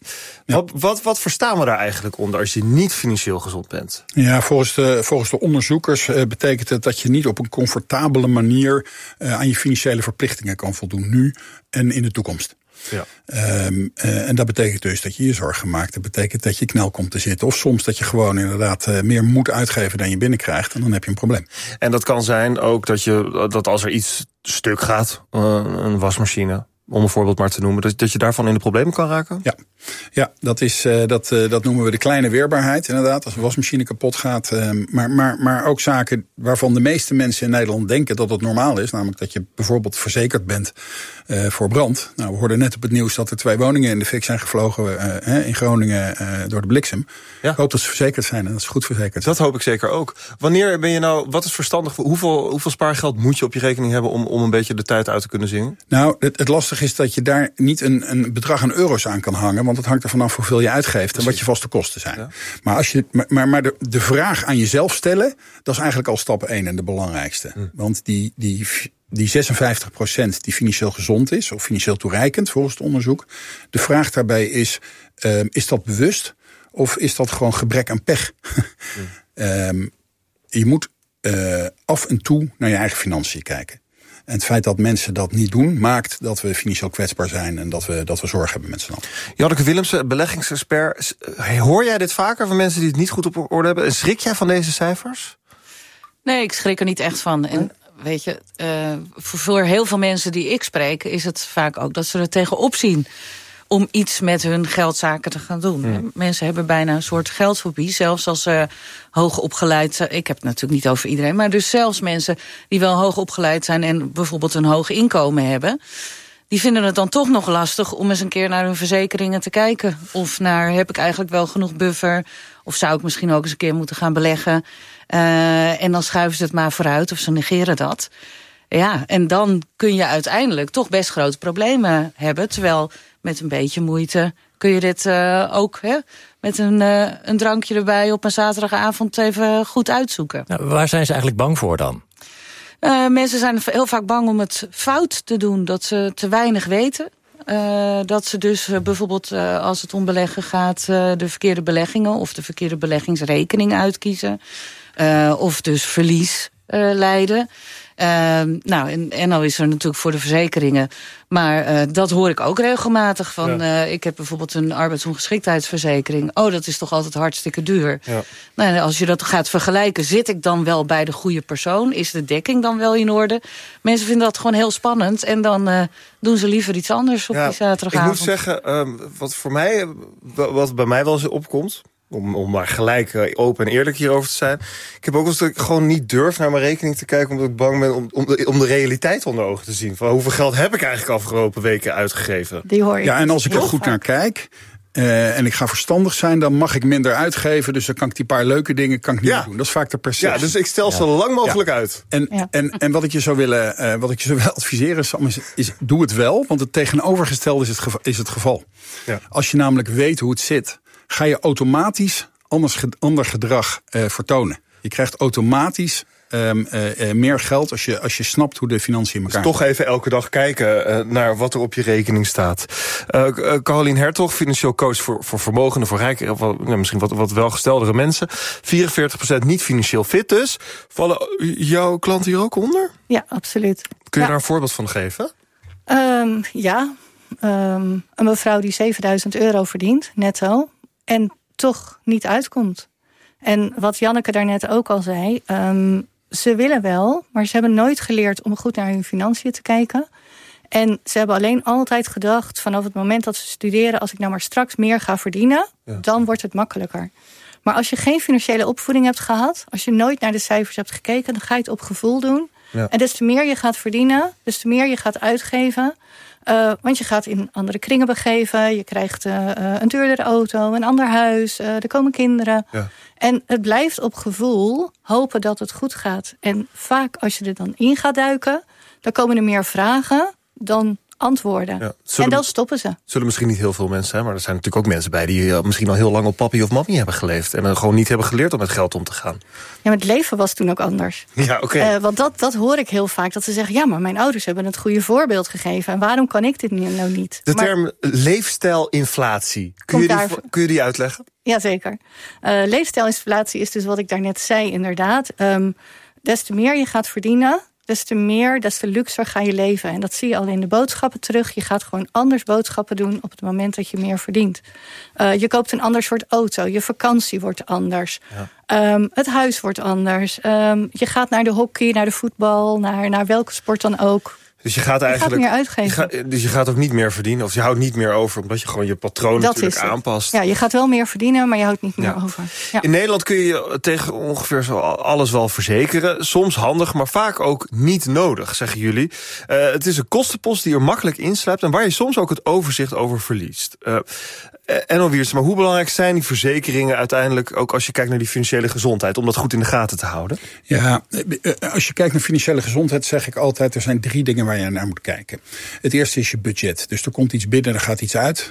Wat verstaan we daar eigenlijk onder als je niet financieel gezond bent? Ja, volgens de onderzoekers betekent het dat je niet op een comfortabele manier aan je financiële verplichtingen kan voldoen, nu en in de toekomst. Ja. En dat betekent dus dat je je zorgen maakt. Dat betekent dat je knel komt te zitten. Of soms dat je gewoon inderdaad meer moet uitgeven dan je binnenkrijgt. En dan heb je een probleem. En dat kan zijn ook dat als er iets stuk gaat, een wasmachine, om een voorbeeld maar te noemen, dat je daarvan in de problemen kan raken? Ja, dat noemen we de kleine weerbaarheid, inderdaad. Als een wasmachine kapot gaat. Maar ook zaken waarvan de meeste mensen in Nederland denken dat het normaal is. Namelijk dat je bijvoorbeeld verzekerd bent voor brand. Nou, we hoorden net op het nieuws dat er 2 woningen in de fik zijn gevlogen in Groningen door de bliksem. Ja. Ik hoop dat ze verzekerd zijn en dat ze goed verzekerd zijn. Dat hoop ik zeker ook. Wanneer ben je nou, wat is verstandig? Hoeveel spaargeld moet je op je rekening hebben om een beetje de tijd uit te kunnen zingen? Nou, het lastige is dat je daar niet een bedrag aan euro's aan kan hangen. Want het hangt er vanaf hoeveel je uitgeeft en wat je vaste kosten zijn. Ja. Maar de vraag aan jezelf stellen, dat is eigenlijk al stap 1 en de belangrijkste. Want die 56% die financieel gezond is, of financieel toereikend volgens het onderzoek. De vraag daarbij is dat bewust of is dat gewoon gebrek aan pech? Je moet af en toe naar je eigen financiën kijken. En het feit dat mensen dat niet doen, maakt dat we financieel kwetsbaar zijn en dat we zorg hebben met z'n allen. Janneke Willemsen, beleggingsexpert. Hoor jij dit vaker van mensen die het niet goed op orde hebben? En schrik jij van deze cijfers? Nee, ik schrik er niet echt van. En weet je, voor heel veel mensen die ik spreek, is het vaak ook dat ze er tegenop zien om iets met hun geldzaken te gaan doen. Mensen hebben bijna een soort geldfobie, zelfs als ze hoog opgeleid zijn. Ik heb het natuurlijk niet over iedereen, maar dus zelfs mensen die wel hoog opgeleid zijn en bijvoorbeeld een hoog inkomen hebben, die vinden het dan toch nog lastig om eens een keer naar hun verzekeringen te kijken. Of naar, heb ik eigenlijk wel genoeg buffer? Of zou ik misschien ook eens een keer moeten gaan beleggen? En dan schuiven ze het maar vooruit of ze negeren dat. Ja, en dan kun je uiteindelijk toch best grote problemen hebben. Terwijl met een beetje moeite kun je dit ook met een drankje erbij op een zaterdagavond even goed uitzoeken. Nou, waar zijn ze eigenlijk bang voor dan? Mensen zijn heel vaak bang om het fout te doen, dat ze te weinig weten. Dat ze dus bijvoorbeeld als het om beleggen gaat de verkeerde beleggingen of de verkeerde beleggingsrekening uitkiezen. Of dus verlies lijden. En nou is er natuurlijk voor de verzekeringen. Maar dat hoor ik ook regelmatig van. Ik heb bijvoorbeeld een arbeidsongeschiktheidsverzekering. Oh, dat is toch altijd hartstikke duur. Ja. Nou, als je dat gaat vergelijken, zit ik dan wel bij de goede persoon? Is de dekking dan wel in orde? Mensen vinden dat gewoon heel spannend. En dan doen ze liever iets anders op die zaterdagavond. Ik moet zeggen, wat bij mij wel eens opkomt, om maar gelijk open en eerlijk hierover te zijn. Ik heb ook eens dat ik gewoon niet durf naar mijn rekening te kijken, omdat ik bang ben om de realiteit onder ogen te zien. Van hoeveel geld heb ik eigenlijk afgelopen weken uitgegeven? Die hoor je. Ja, en als ik er goed naar kijk en ik ga verstandig zijn, dan mag ik minder uitgeven. Dus dan kan ik die paar leuke dingen niet meer doen. Dat is vaak de perceptie. Ja, dus ik stel zo lang mogelijk uit. En wat ik je zou willen adviseren is doe het wel. Want het tegenovergestelde is het geval. Ja. Als je namelijk weet hoe het zit, ga je automatisch ander gedrag vertonen. Je krijgt automatisch meer geld als je snapt hoe de financiën in elkaar dus toch even elke dag kijken naar wat er op je rekening staat. Carolien Hertog, financieel coach voor vermogenden, voor rijken, misschien wat welgesteldere mensen. 44% niet financieel fit dus. Vallen jouw klanten hier ook onder? Ja, absoluut. Kun je daar een voorbeeld van geven? Een mevrouw die €7.000 verdient, netto, en toch niet uitkomt. En wat Janneke daarnet ook al zei, ze willen wel, maar ze hebben nooit geleerd om goed naar hun financiën te kijken. En ze hebben alleen altijd gedacht, vanaf het moment dat ze studeren, als ik nou maar straks meer ga verdienen, dan wordt het makkelijker. Maar als je geen financiële opvoeding hebt gehad, als je nooit naar de cijfers hebt gekeken, dan ga je het op gevoel doen. Ja. En des te meer je gaat verdienen, des te meer je gaat uitgeven. Want je gaat in andere kringen begeven. Je krijgt een duurdere auto, een ander huis. Er komen kinderen. Ja. En het blijft op gevoel hopen dat het goed gaat. En vaak als je er dan in gaat duiken, dan komen er meer vragen dan antwoorden. Ja, en dan stoppen ze. Zullen misschien niet heel veel mensen zijn, maar er zijn natuurlijk ook mensen bij die misschien al heel lang op papi of mami hebben geleefd en gewoon niet hebben geleerd om met geld om te gaan. Ja, maar het leven was toen ook anders. Ja, oké. Want dat hoor ik heel vaak, dat ze zeggen, ja, maar mijn ouders hebben het goede voorbeeld gegeven. En waarom kan ik dit nou niet? De term leefstijlinflatie, kun je die uitleggen? Jazeker. Leefstijlinflatie is dus wat ik daarnet zei, inderdaad. Des te meer je gaat verdienen, des te luxer ga je leven. En dat zie je al in de boodschappen terug. Je gaat gewoon anders boodschappen doen op het moment dat je meer verdient. Je koopt een ander soort auto. Je vakantie wordt anders. Ja. Het huis wordt anders. Je gaat naar de hockey, naar de voetbal, naar welke sport dan ook. Dus je gaat eigenlijk meer uitgeven. Dus je gaat ook niet meer verdienen, of je houdt niet meer over, omdat je gewoon je patroon natuurlijk aanpast. Ja, je gaat wel meer verdienen, maar je houdt niet meer over. Ja. In Nederland kun je tegen ongeveer zo alles wel verzekeren. Soms handig, maar vaak ook niet nodig, zeggen jullie. Het is een kostenpost die er makkelijk insluipt en waar je soms ook het overzicht over verliest. En Wiersma, maar hoe belangrijk zijn die verzekeringen uiteindelijk, ook als je kijkt naar die financiële gezondheid, om dat goed in de gaten te houden? Ja, als je kijkt naar financiële gezondheid, zeg ik altijd, er zijn 3 dingen waar je naar moet kijken. Het eerste is je budget. Dus er komt iets binnen, er gaat iets uit.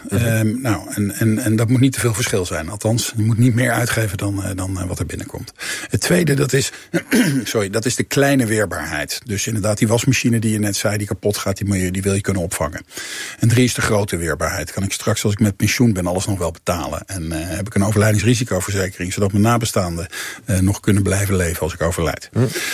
En dat moet niet te veel verschil zijn. Althans, je moet niet meer uitgeven dan wat er binnenkomt. Het tweede, dat is de kleine weerbaarheid. Dus inderdaad, die wasmachine die je net zei, die kapot gaat, die wil je kunnen opvangen. En 3 is de grote weerbaarheid. Kan ik straks, als ik met pensioen ben, alles nog wel betalen? En heb ik een overlijdingsrisicoverzekering, zodat mijn nabestaanden nog kunnen blijven leven als ik overlijd.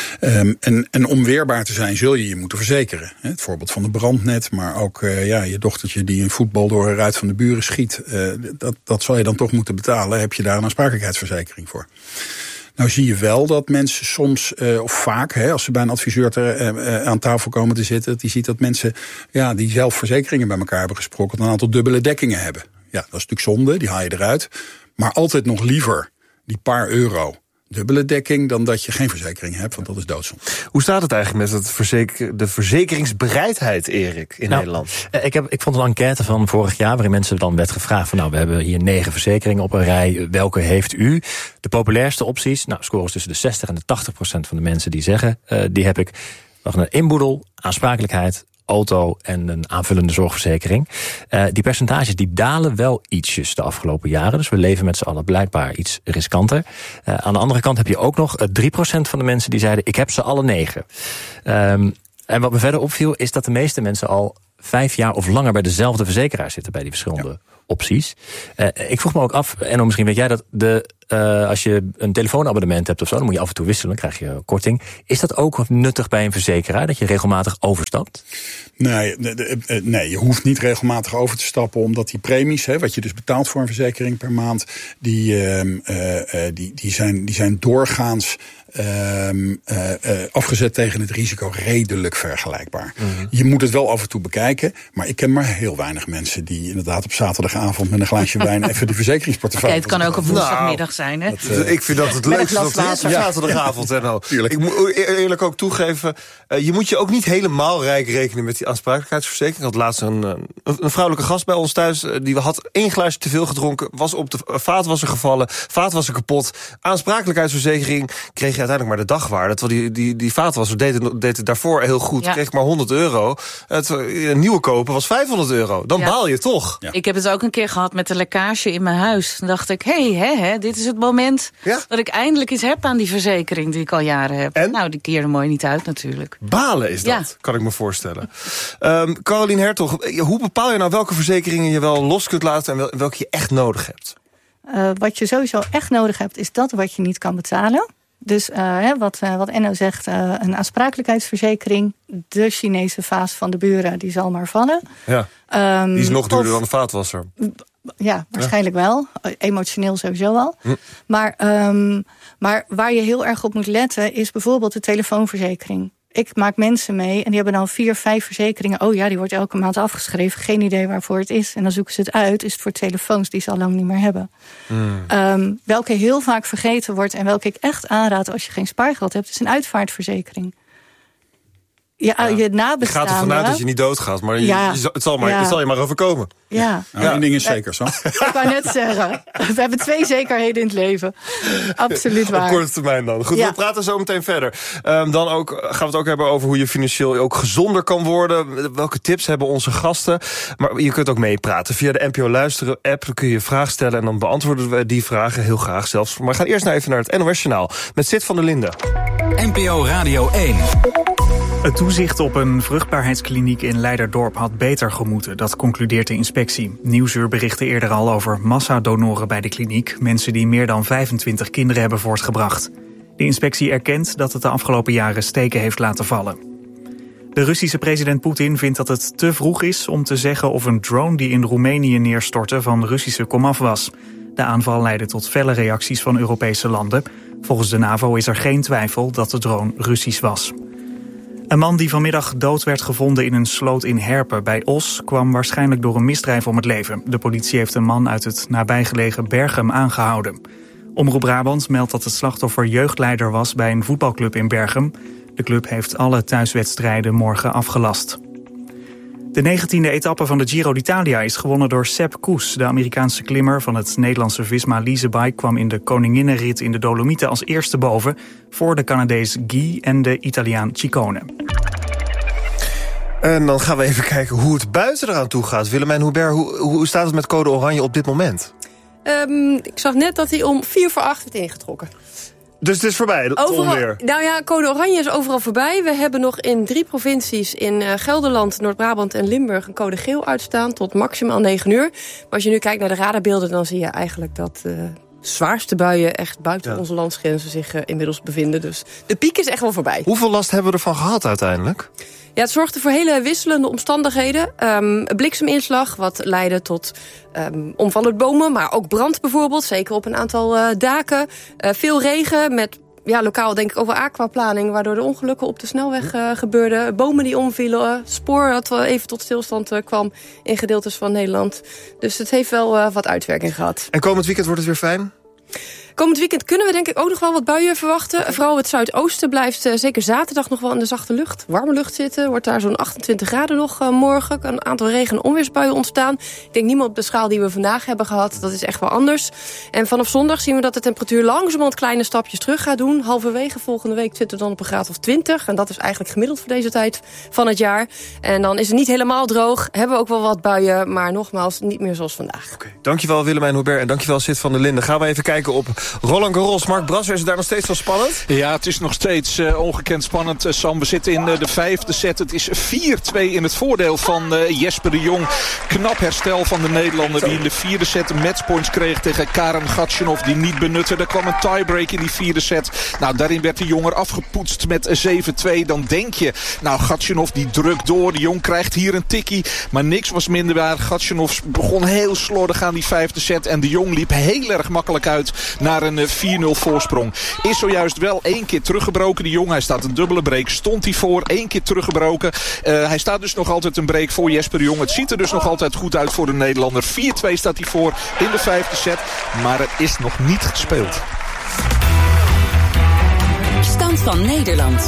En om weerbaar te zijn, zul je moeten verzekeren. Het voorbeeld van de brandnet, maar ook je dochtertje die een voetbal door een ruit van de buren schiet. Dat zal je dan toch moeten betalen. Heb je daar een aansprakelijkheidsverzekering voor? Nou zie je wel dat mensen soms, of vaak, als ze bij een adviseur aan tafel komen te zitten, die ziet dat mensen die zelf verzekeringen bij elkaar hebben gesprokkeld, een aantal dubbele dekkingen hebben. Ja, dat is natuurlijk zonde, die haal je eruit. Maar altijd nog liever die paar euro dubbele dekking dan dat je geen verzekering hebt, want dat is doodzonde. Hoe staat het eigenlijk met de verzekeringsbereidheid, Erik, in Nederland? Ik vond een enquête van vorig jaar waarin mensen dan werd gevraagd van we hebben hier 9 verzekeringen op een rij. Welke heeft u? De populairste opties, scores tussen de 60 en de 80% van de mensen die zeggen, die heb ik. Een inboedel, aansprakelijkheid, auto en een aanvullende zorgverzekering. Die percentages die dalen wel ietsjes de afgelopen jaren. Dus we leven met z'n allen blijkbaar iets riskanter. Aan de andere kant heb je ook nog 3% van de mensen die zeiden, ik heb ze alle 9. En wat me verder opviel is dat de meeste mensen al 5 jaar of langer bij dezelfde verzekeraar zitten bij die verschillende opties. Ik vroeg me ook af, en misschien weet jij dat als je een telefoonabonnement hebt of zo, dan moet je af en toe wisselen, dan krijg je korting. Is dat ook nuttig bij een verzekeraar, dat je regelmatig overstapt? Nee, je hoeft niet regelmatig over te stappen, omdat die premies, wat je dus betaalt voor een verzekering per maand, die zijn doorgaans afgezet tegen het risico redelijk vergelijkbaar. Mm-hmm. Je moet het wel af en toe bekijken, maar ik ken maar heel weinig mensen die inderdaad op zaterdagavond met een glaasje wijn even de verzekeringsportefeuille. Het kan ook op woensdagmiddag zijn, hè? Ik vind dat het leukste dat het is zaterdagavond. Ik moet eerlijk ook toegeven, je moet je ook niet helemaal rijk rekenen met die aansprakelijkheidsverzekering. Ik had laatst een vrouwelijke gast bij ons thuis, die had 1 glaasje te veel gedronken, was op de vaatwasser gevallen, vaatwasser kapot, aansprakelijkheidsverzekering, kreeg je uiteindelijk maar de dagwaarde. Terwijl die vaatwasser deed het daarvoor heel goed, kreeg maar €100. Een nieuwe kopen was €500. Dan baal je toch. Ja. Ik heb het ook een keer gehad met een lekkage in mijn huis. Dan dacht ik, dit is het moment dat ik eindelijk iets heb aan die verzekering die ik al jaren heb. En? Nou, die keerde mooi niet uit natuurlijk. Balen is dat, kan ik me voorstellen. Carolien Hertog, hoe bepaal je nou welke verzekeringen je wel los kunt laten en welke je echt nodig hebt? Wat je sowieso echt nodig hebt, is dat wat je niet kan betalen. Dus wat Enno zegt, een aansprakelijkheidsverzekering. De Chinese vaas van de buren, die zal maar vallen. Ja, die is nog duurder dan de vaatwasser. Ja, waarschijnlijk wel. Emotioneel sowieso al. Maar waar je heel erg op moet letten, is bijvoorbeeld de telefoonverzekering. Ik maak mensen mee en die hebben dan 4, 5 verzekeringen. Oh ja, die wordt elke maand afgeschreven. Geen idee waarvoor het is. En dan zoeken ze het uit. Is het voor telefoons die ze al lang niet meer hebben. Welke heel vaak vergeten wordt en welke ik echt aanraad als je geen spaargeld hebt, is een uitvaartverzekering. Je nabestaanden. Je gaat ervan uit dat je niet doodgaat, maar het zal je maar overkomen. Ja. Één ding is zeker, zo. Ik wou net zeggen, we hebben 2 zekerheden in het leven. Absoluut waar. Op korte termijn dan. Goed, we praten zo meteen verder. Dan gaan we het ook hebben over hoe je financieel ook gezonder kan worden. Welke tips hebben onze gasten? Maar je kunt ook meepraten. Via de NPO Luisteren app kun je vragen stellen en dan beantwoorden we die vragen heel graag zelfs. Maar we gaan eerst even naar het NOS Journaal met Sid van der Linden. NPO Radio 1. Het toezicht op een vruchtbaarheidskliniek in Leiderdorp had beter gemoeten, dat concludeert de inspectie. Nieuwsuur berichtte eerder al over massadonoren bij de kliniek, mensen die meer dan 25 kinderen hebben voortgebracht. De inspectie erkent dat het de afgelopen jaren steken heeft laten vallen. De Russische president Poetin vindt dat het te vroeg is om te zeggen of een drone die in Roemenië neerstortte van Russische komaf was. De aanval leidde tot felle reacties van Europese landen. Volgens de NAVO is er geen twijfel dat de drone Russisch was. Een man die vanmiddag dood werd gevonden in een sloot in Herpen bij Os kwam waarschijnlijk door een misdrijf om het leven. De politie heeft een man uit het nabijgelegen Berchem aangehouden. Omroep Brabant meldt dat het slachtoffer jeugdleider was bij een voetbalclub in Berchem. De club heeft alle thuiswedstrijden morgen afgelast. De 19e etappe van de Giro d'Italia is gewonnen door Sepp Kuss. De Amerikaanse klimmer van het Nederlandse Visma Leasebike kwam in de koninginnenrit in de Dolomieten als eerste boven, voor de Canadees Guy en de Italiaan Ciccone. En dan gaan we even kijken hoe het buiten eraan toe gaat. Willemijn Hubert, hoe staat het met code oranje op dit moment? Ik zag net dat hij om 7:45 werd ingetrokken. Dus het is voorbij, het onweer? Nou ja, code oranje is overal voorbij. We hebben nog in 3 provincies in Gelderland, Noord-Brabant en Limburg een code geel uitstaan tot maximaal 9 uur. Maar als je nu kijkt naar de radarbeelden, dan zie je eigenlijk dat de zwaarste buien echt buiten onze landsgrenzen zich inmiddels bevinden. Dus de piek is echt wel voorbij. Hoeveel last hebben we ervan gehad uiteindelijk? Ja, het zorgde voor hele wisselende omstandigheden. Blikseminslag, wat leidde tot omvallende bomen, maar ook brand bijvoorbeeld. Zeker op een aantal daken. Veel regen met lokaal denk ik ook wel aquaplaning, waardoor de ongelukken op de snelweg gebeurden. Bomen die omvielen, spoor dat even tot stilstand kwam in gedeeltes van Nederland. Dus het heeft wel wat uitwerking gehad. En komend weekend wordt het weer fijn? Komend weekend kunnen we denk ik ook nog wel wat buien verwachten. Vooral het zuidoosten blijft zeker zaterdag nog wel in de zachte lucht. Warme lucht zitten. Wordt daar zo'n 28 graden nog morgen. Kan een aantal regen- en onweersbuien ontstaan. Ik denk niet meer op de schaal die we vandaag hebben gehad. Dat is echt wel anders. En vanaf zondag zien we dat de temperatuur langzamerhand kleine stapjes terug gaat doen. Halverwege volgende week zitten we dan op een graad of 20. En dat is eigenlijk gemiddeld voor deze tijd van het jaar. En dan is het niet helemaal droog. Hebben we ook wel wat buien. Maar nogmaals, niet meer zoals vandaag. Dankjewel Willemijn Hubert en dankjewel Sid van der Linden. Gaan we even kijken op Roland Garros. Mark Brasser, is het daar nog steeds wel spannend? Ja, het is nog steeds ongekend spannend, Sam. We zitten in de vijfde set. Het is 4-2 in het voordeel van Jesper de Jong. Knap herstel van de Nederlander die in de vierde set matchpoints kreeg tegen Karen Khachanov die niet benutte. Er kwam een tiebreak in die vierde set. Nou, daarin werd de Jong afgepoetst met 7-2. Dan denk je, nou, Khachanov die drukt door. De Jong krijgt hier een tikkie. Maar niks was minder waar. Khachanov begon heel slordig aan die vijfde set. En de Jong liep heel erg makkelijk uit naar een 4-0 voorsprong. Is zojuist wel 1 keer teruggebroken. De Jong, hij staat een dubbele break. Stond hij voor. 1 keer teruggebroken. Hij staat dus nog altijd een break voor Jesper de Jong. Het ziet er dus nog altijd goed uit voor de Nederlander. 4-2 staat hij voor in de vijfde set. Maar het is nog niet gespeeld. Stand van Nederland.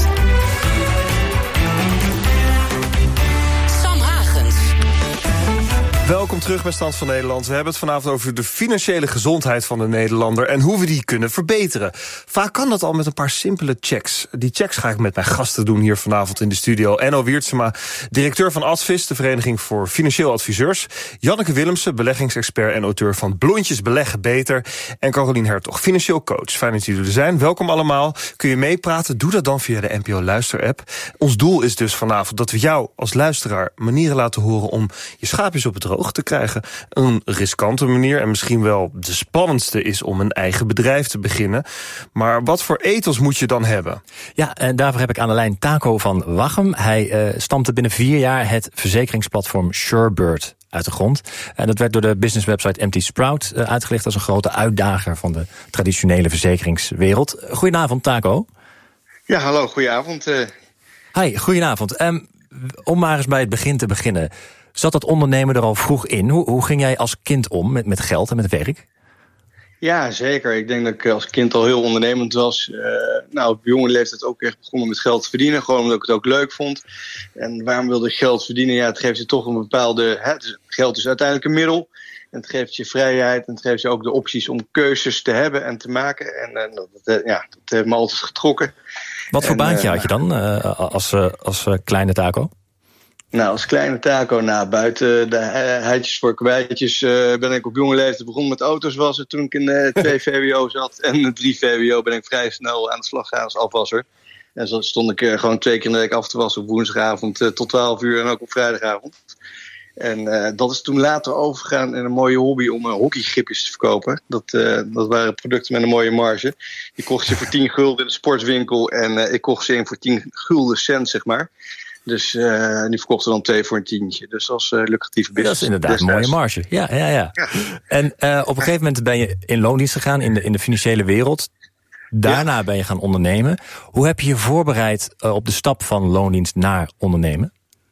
Welkom terug bij Stand van Nederland. We hebben het vanavond over de financiële gezondheid van de Nederlander en hoe we die kunnen verbeteren. Vaak kan dat al met een paar simpele checks. Die checks ga ik met mijn gasten doen hier vanavond in de studio. Enno Wiertsema, directeur van Advis, de Vereniging voor Financieel Adviseurs. Janneke Willemsen, beleggingsexpert en auteur van Blondjes Beleggen Beter. En Carolien Hertog, financieel coach. Fijn dat jullie er zijn. Welkom allemaal. Kun je meepraten? Doe dat dan via de NPO Luister-app. Ons doel is dus vanavond dat we jou als luisteraar manieren laten horen om je schaapjes op het droog te krijgen. Een riskante manier en misschien wel de spannendste is om een eigen bedrijf te beginnen. Maar wat voor ethos moet je dan hebben? Ja, en daarvoor heb ik aan de lijn Taco van Wachem. Hij stampte binnen 4 jaar het verzekeringsplatform Surebird uit de grond. En dat werd door de businesswebsite MT Sprout uitgelicht als een grote uitdager van de traditionele verzekeringswereld. Goedenavond, Taco. Ja, hallo, goedenavond. Hi, goedenavond. Om maar eens bij het begin te beginnen. Zat dat ondernemen er al vroeg in? Hoe ging jij als kind om met geld en met werk? Ja, zeker. Ik denk dat ik als kind al heel ondernemend was. Op jonge leeftijd ook echt begonnen met geld te verdienen. Gewoon omdat ik het ook leuk vond. En waarom wilde ik geld verdienen? Ja, het geeft je toch een bepaalde... geld is uiteindelijk een middel. En het geeft je vrijheid. En het geeft je ook de opties om keuzes te hebben en te maken. En dat heeft me altijd getrokken. Wat voor baantje had je dan als kleine Taco? Nou, als kleine Taco, buiten de heidjes voor kwijtjes ben ik op jonge leeftijd begonnen met auto's wassen toen ik in 2 VWO zat. En 3 VWO ben ik vrij snel aan de slag gegaan als afwasser. En zo stond ik gewoon 2 keer in de week af te wassen op woensdagavond tot 12 uur en ook op vrijdagavond. En dat is toen later overgegaan in een mooie hobby om hockeygripjes te verkopen. Dat waren producten met een mooie marge. Die kocht je voor 10 gulden in de sportswinkel en ik kocht ze in voor 10 gulden cent, zeg maar. Dus die verkochten dan 2 voor een tientje. Dus dat was lucratieve business. Dat is inderdaad een mooie marge. Ja. En op een gegeven moment ben je in loondienst gegaan in de financiële wereld. Daarna ben je gaan ondernemen. Hoe heb je je voorbereid op de stap van loondienst naar ondernemen?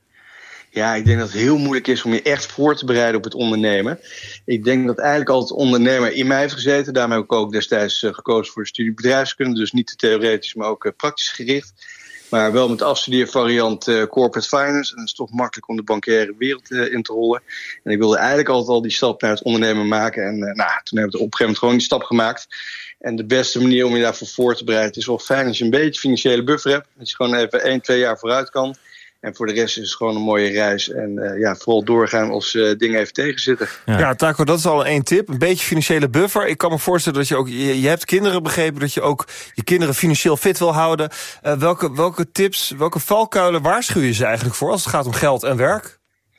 Ja, ik denk dat het heel moeilijk is om je echt voor te bereiden op het ondernemen. Ik denk dat eigenlijk altijd ondernemer in mij heeft gezeten. Daarom heb ik ook destijds gekozen voor de studie bedrijfskunde. Dus niet te theoretisch, maar ook praktisch gericht. Maar wel met de afstudeervariant corporate finance. En dat is toch makkelijk om de bankaire wereld in te rollen. En ik wilde eigenlijk altijd al die stap naar het ondernemen maken. En toen hebben we op een gegeven moment gewoon die stap gemaakt. En de beste manier om je daarvoor voor te bereiden is wel fijn als je een beetje financiële buffer hebt. Dat je gewoon even 1-2 jaar vooruit kan. En voor de rest is het gewoon een mooie reis. En vooral doorgaan als dingen even tegenzitten. Ja, Taco, dat is al 1 tip. Een beetje financiële buffer. Ik kan me voorstellen dat je ook... Je hebt kinderen, begrepen, dat je ook je kinderen financieel fit wil houden. Welke tips, welke valkuilen waarschuw je ze eigenlijk voor als het gaat om geld en werk?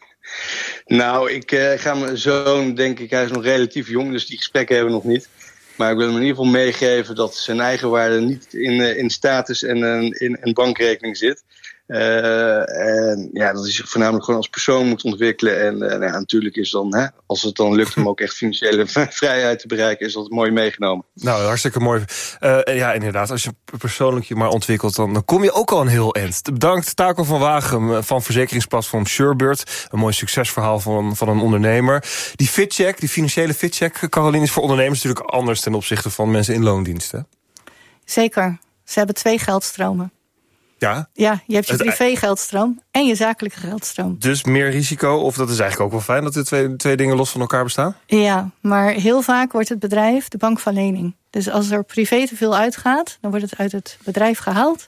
Nou, ik ga mijn zoon, denk ik, hij is nog relatief jong, dus die gesprekken hebben we nog niet. Maar ik wil hem in ieder geval meegeven dat zijn eigen waarde niet in status en in bankrekening zit. En dat hij zich voornamelijk gewoon als persoon moet ontwikkelen. En natuurlijk is dan, als het dan lukt om ook echt financiële vrijheid te bereiken, is dat mooi meegenomen. Nou, hartstikke mooi. Inderdaad, als je persoonlijk je maar ontwikkelt, dan kom je ook al een heel eind. Bedankt Taco van Wagem van verzekeringsplatform Surebird. Een mooi succesverhaal van een ondernemer. Die fitcheck, die financiële fitcheck, Caroline, is voor ondernemers natuurlijk anders ten opzichte van mensen in loondiensten. Zeker. Ze hebben 2 geldstromen. Ja? Ja, je hebt je privé-geldstroom en je zakelijke geldstroom. Dus meer risico, of dat is eigenlijk ook wel fijn dat de twee dingen los van elkaar bestaan? Ja, maar heel vaak wordt het bedrijf de bank van lening. Dus als er privé te veel uitgaat, dan wordt het uit het bedrijf gehaald.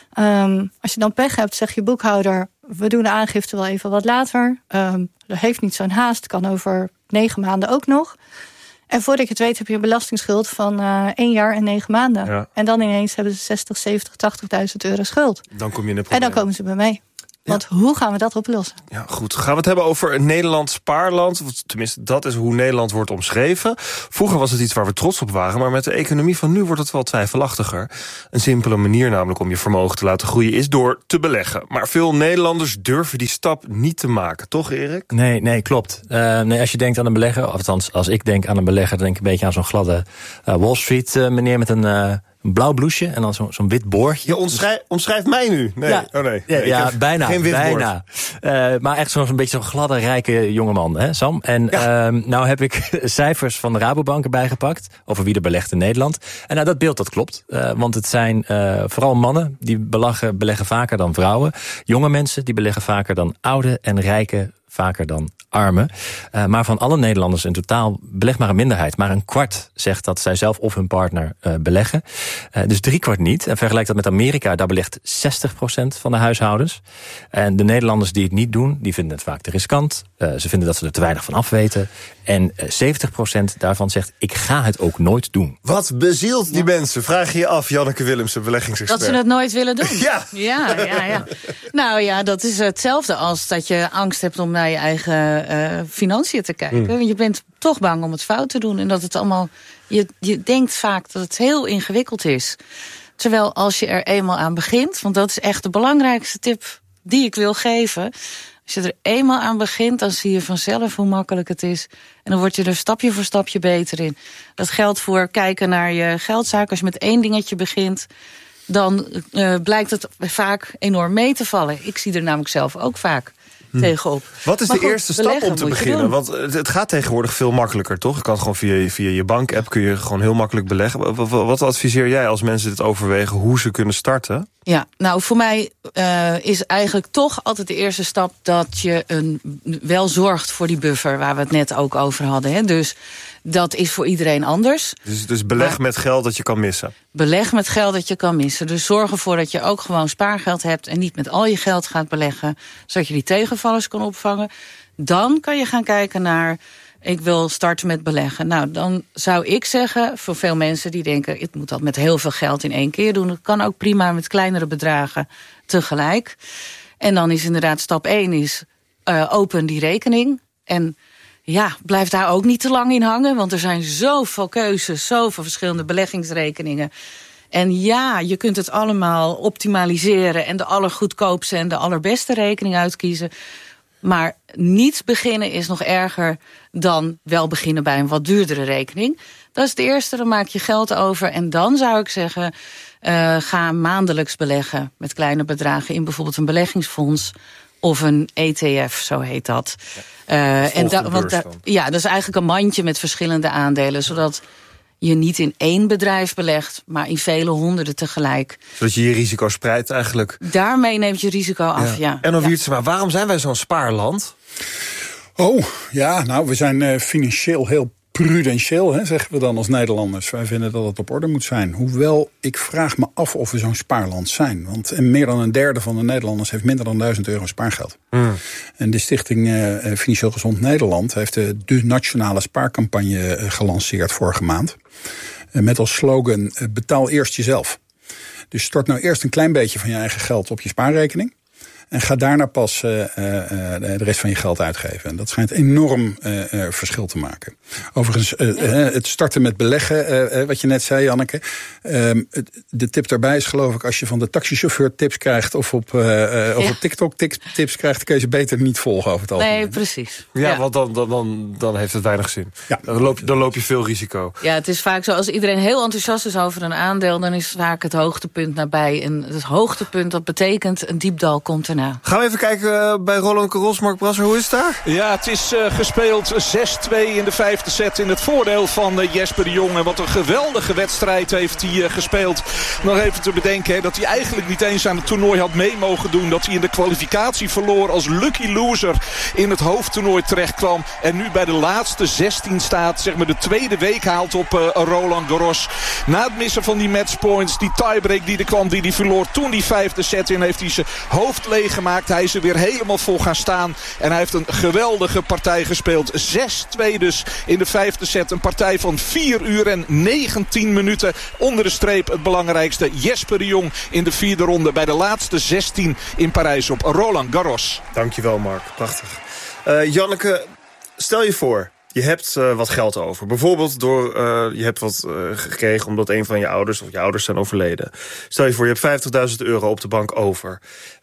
Als je dan pech hebt, zegt je boekhouder, we doen de aangifte wel even wat later. Dat heeft niet zo'n haast, kan over 9 maanden ook nog. En voordat je het weet heb je een belastingsschuld van 1 jaar en 9 maanden. Ja. En dan ineens hebben ze 60, 70, 80.000 euro schuld. Dan kom je in de en dan komen ze bij mij. Want hoe gaan we dat oplossen? Ja, goed. Gaan we het hebben over een Nederlands spaarland? Tenminste, dat is hoe Nederland wordt omschreven. Vroeger was het iets waar we trots op waren, maar met de economie van nu wordt het wel twijfelachtiger. Een simpele manier namelijk om je vermogen te laten groeien is door te beleggen. Maar veel Nederlanders durven die stap niet te maken, toch Erik? Nee, klopt. Als je denkt aan een belegger, of althans als ik denk aan een belegger, dan denk ik een beetje aan zo'n gladde Wall Street meneer met een blauw blouseje en dan zo'n wit boordje. Je omschrijft mij nu. Nee. Ja, nee, bijna. Geen wit bijna. Maar echt zo'n beetje zo'n gladde, rijke jongeman, hè, Sam? En nou heb ik cijfers van de Rabobank erbij gepakt over wie er belegt in Nederland. En nou, dat beeld, dat klopt. Want het zijn vooral mannen die beleggen vaker dan vrouwen. Jonge mensen die beleggen vaker dan oude en rijke vaker dan armen. Maar van alle Nederlanders in totaal belegt maar een minderheid. Maar een kwart zegt dat zij zelf of hun partner beleggen. Dus 3/4 niet. En vergelijk dat met Amerika, daar belegt 60% van de huishoudens. En de Nederlanders die het niet doen, die vinden het vaak te riskant. Ze vinden dat ze er te weinig van af weten. En 70% daarvan zegt, ik ga het ook nooit doen. Wat bezielt die mensen? Vraag je af, Janneke Willemsen, beleggingsexpert. Dat ze het nooit willen doen. Ja. Nou ja, dat is hetzelfde als dat je angst hebt om naar je eigen financiën te kijken. Je bent toch bang om het fout te doen. En dat het allemaal, je denkt vaak dat het heel ingewikkeld is. Terwijl als je er eenmaal aan begint, want dat is echt de belangrijkste tip die ik wil geven. Als je er eenmaal aan begint, dan zie je vanzelf hoe makkelijk het is. En dan word je er stapje voor stapje beter in. Dat geldt voor kijken naar je geldzaken. Als je met 1 dingetje begint, dan blijkt het vaak enorm mee te vallen. Ik zie er namelijk zelf ook vaak tegenop. Wat is de eerste stap om te beginnen? Want het gaat tegenwoordig veel makkelijker, toch? Je kan gewoon via je bank-app kun je gewoon heel makkelijk beleggen. Wat adviseer jij als mensen dit overwegen, hoe ze kunnen starten? Ja, nou voor mij is eigenlijk toch altijd de eerste stap dat je wel zorgt voor die buffer waar we het net ook over hadden. Hè? Dus dat is voor iedereen anders. Dus beleg met geld dat je kan missen. Beleg met geld dat je kan missen. Dus zorg ervoor dat je ook gewoon spaargeld hebt en niet met al je geld gaat beleggen, zodat je die tegenvallers kan opvangen. Dan kan je gaan kijken naar, ik wil starten met beleggen. Nou, dan zou ik zeggen, voor veel mensen die denken, ik moet dat met heel veel geld in 1 keer doen. Dat kan ook prima met kleinere bedragen tegelijk. En dan is inderdaad stap 1 is open die rekening. En ja, blijf daar ook niet te lang in hangen, want er zijn zoveel keuzes, zoveel verschillende beleggingsrekeningen. En ja, je kunt het allemaal optimaliseren en de allergoedkoopste en de allerbeste rekening uitkiezen. Maar niet beginnen is nog erger dan wel beginnen bij een wat duurdere rekening. Dat is het eerste, dan maak je geld over. En dan zou ik zeggen, ga maandelijks beleggen met kleine bedragen in bijvoorbeeld een beleggingsfonds of een ETF, zo heet dat. Dat is eigenlijk een mandje met verschillende aandelen, zodat je niet in 1 bedrijf belegt, maar in vele honderden tegelijk. Zodat je je risico spreidt eigenlijk. Daarmee neemt je risico af, ja. En dan Wiertsema, waarom zijn wij zo'n spaarland? We zijn financieel heel prudentieel, zeggen we dan als Nederlanders. Wij vinden dat het op orde moet zijn. Hoewel, ik vraag me af of we zo'n spaarland zijn. Want meer dan een derde van de Nederlanders heeft minder dan €1000 spaargeld. En de stichting Financieel Gezond Nederland heeft de nationale spaarcampagne gelanceerd vorige maand. Met als slogan, betaal eerst jezelf. Dus stort nou eerst een klein beetje van je eigen geld op je spaarrekening. En ga daarna pas de rest van je geld uitgeven. En dat schijnt enorm verschil te maken. Overigens, het starten met beleggen, wat je net zei, Janneke. De tip daarbij is, geloof ik, als je van de taxichauffeur tips krijgt of op TikTok tips krijgt, dan kun je ze beter niet volgen over het algemeen. Nee, precies. Ja, want dan heeft het weinig zin. Ja. Dan loop je veel risico. Ja, het is vaak zo, als iedereen heel enthousiast is over een aandeel, dan is vaak het hoogtepunt nabij. En het hoogtepunt, dat betekent een diepdal komt erna. Gaan we even kijken bij Roland Garros, Mark Brasser, hoe is het daar? Ja, het is gespeeld 6-2 in de 5e set in het voordeel van Jesper de Jong. En wat een geweldige wedstrijd heeft hij gespeeld. Nog even te bedenken dat hij eigenlijk niet eens aan het toernooi had mee mogen doen. Dat hij in de kwalificatie verloor als lucky loser in het hoofdtoernooi terecht kwam. En nu bij de laatste 16 staat, zeg maar de tweede week haalt op Roland Garros. Na het missen van die matchpoints, die tiebreak die er kwam, die hij verloor toen die 5e set in, heeft hij zijn hoofd leeggemaakt. Hij is er weer helemaal voor gaan staan. En hij heeft een geweldige partij gespeeld. 6-2 dus in de 5e set. Een partij van 4 uur en 19 minuten. Onder de streep het belangrijkste. Jesper de Jong in de 4e ronde bij de laatste 16 in Parijs op Roland Garros. Dankjewel, Mark. Prachtig. Janneke, stel je voor, je hebt wat geld over. Bijvoorbeeld door je hebt wat gekregen omdat een van je ouders of je ouders zijn overleden. Stel je voor, je hebt €50.000 op de bank over.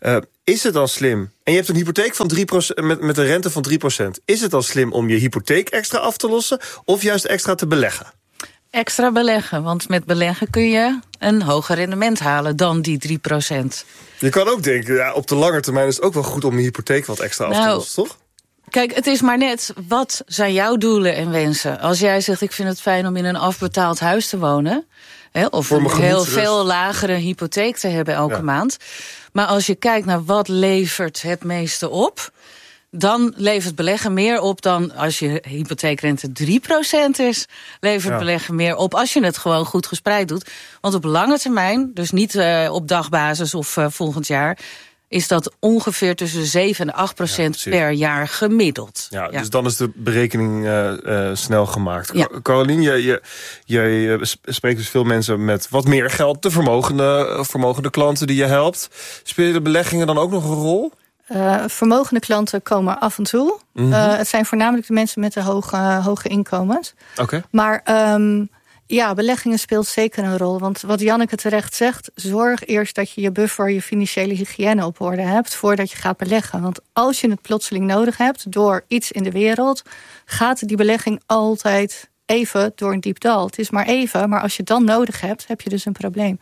Is het dan slim? En je hebt een hypotheek van 3% met een rente van 3%. Is het dan slim om je hypotheek extra af te lossen of juist extra te beleggen? Extra beleggen, want met beleggen kun je een hoger rendement halen dan die 3%. Je kan ook denken, ja, op de lange termijn is het ook wel goed om je hypotheek wat extra af te lossen, toch? Kijk, het is maar net, wat zijn jouw doelen en wensen? Als jij zegt, ik vind het fijn om in een afbetaald huis te wonen, of een heel veel lagere hypotheek te hebben elke maand. Maar als je kijkt naar wat levert het meeste op, dan levert beleggen meer op dan als je hypotheekrente 3% is. Levert beleggen meer op als je het gewoon goed gespreid doet. Want op lange termijn, dus niet op dagbasis of volgend jaar, is dat ongeveer tussen de 7 en 8% per jaar gemiddeld. Ja, dus dan is de berekening snel gemaakt. Ja. Carolien, jij spreekt dus veel mensen met wat meer geld, de vermogende klanten die je helpt. Spelen de beleggingen dan ook nog een rol? Vermogende klanten komen af en toe. Het zijn voornamelijk de mensen met de hoge inkomens. Okay. Maar beleggingen speelt zeker een rol. Want wat Janneke terecht zegt, zorg eerst dat je je buffer, je financiële hygiëne op orde hebt voordat je gaat beleggen. Want als je het plotseling nodig hebt door iets in de wereld, gaat die belegging altijd even door een diep dal. Het is maar even, maar als je het dan nodig hebt, heb je dus een probleem.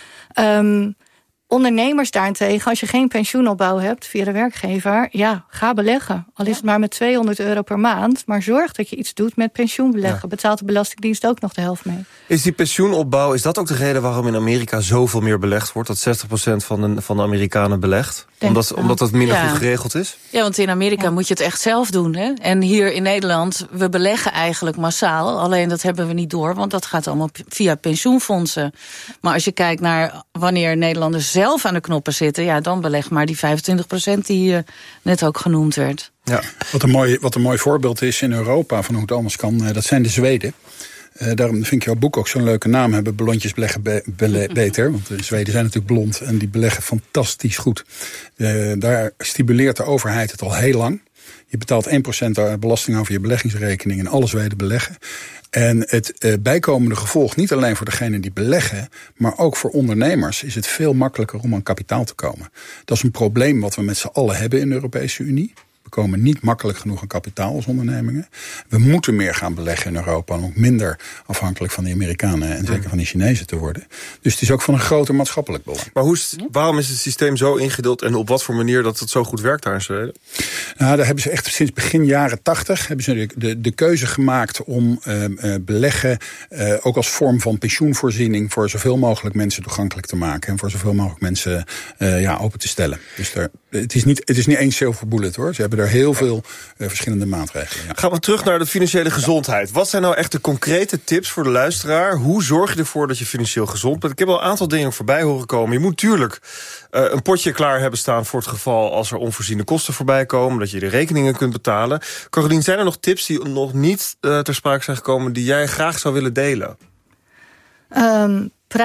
Ja. Ondernemers daarentegen, als je geen pensioenopbouw hebt via de werkgever, ga beleggen. Al is het maar met €200 per maand. Maar zorg dat je iets doet met pensioenbeleggen. Ja. Betaalt de Belastingdienst ook nog de helft mee. Is die pensioenopbouw, is dat ook de reden waarom in Amerika zoveel meer belegd wordt? Dat 60% van de Amerikanen belegt? Omdat dat minder goed geregeld is? Ja, want in Amerika moet je het echt zelf doen. Hè? En hier in Nederland, we beleggen eigenlijk massaal. Alleen dat hebben we niet door, want dat gaat allemaal via pensioenfondsen. Maar als je kijkt naar wanneer Nederlanders zelf aan de knoppen zitten, dan beleg maar die 25% die net ook genoemd werd. Ja. Wat een mooi voorbeeld is in Europa van hoe het anders kan, dat zijn de Zweden. Daarom vind ik jouw boek ook zo'n leuke naam hebben. Blondjes beleggen beter. Want de Zweden zijn natuurlijk blond en die beleggen fantastisch goed. Daar stimuleert de overheid het al heel lang. Je betaalt 1% belasting over je beleggingsrekening en alle Zweden beleggen. En het bijkomende gevolg, niet alleen voor degenen die beleggen, maar ook voor ondernemers, is het veel makkelijker om aan kapitaal te komen. Dat is een probleem wat we met z'n allen hebben in de Europese Unie. We komen niet makkelijk genoeg aan kapitaal als ondernemingen. We moeten meer gaan beleggen in Europa en ook minder afhankelijk van de Amerikanen en zeker van de Chinezen te worden. Dus het is ook van een groter maatschappelijk belang. Maar waarom is het systeem zo ingedeeld en op wat voor manier dat het zo goed werkt daar in Zweden? Nou, daar hebben ze echt sinds begin jaren 80 hebben ze de keuze gemaakt om beleggen ook als vorm van pensioenvoorziening voor zoveel mogelijk mensen toegankelijk te maken en voor zoveel mogelijk mensen open te stellen. Dus het is niet één silver bullet hoor. Ze hebben er heel veel verschillende maatregelen. Ja. Gaan we terug naar de financiële gezondheid. Wat zijn nou echt de concrete tips voor de luisteraar? Hoe zorg je ervoor dat je financieel gezond bent? Ik heb al een aantal dingen voorbij horen komen. Je moet natuurlijk een potje klaar hebben staan voor het geval als er onvoorziene kosten voorbij komen, dat je de rekeningen kunt betalen. Carolien, zijn er nog tips die nog niet ter sprake zijn gekomen die jij graag zou willen delen? Praat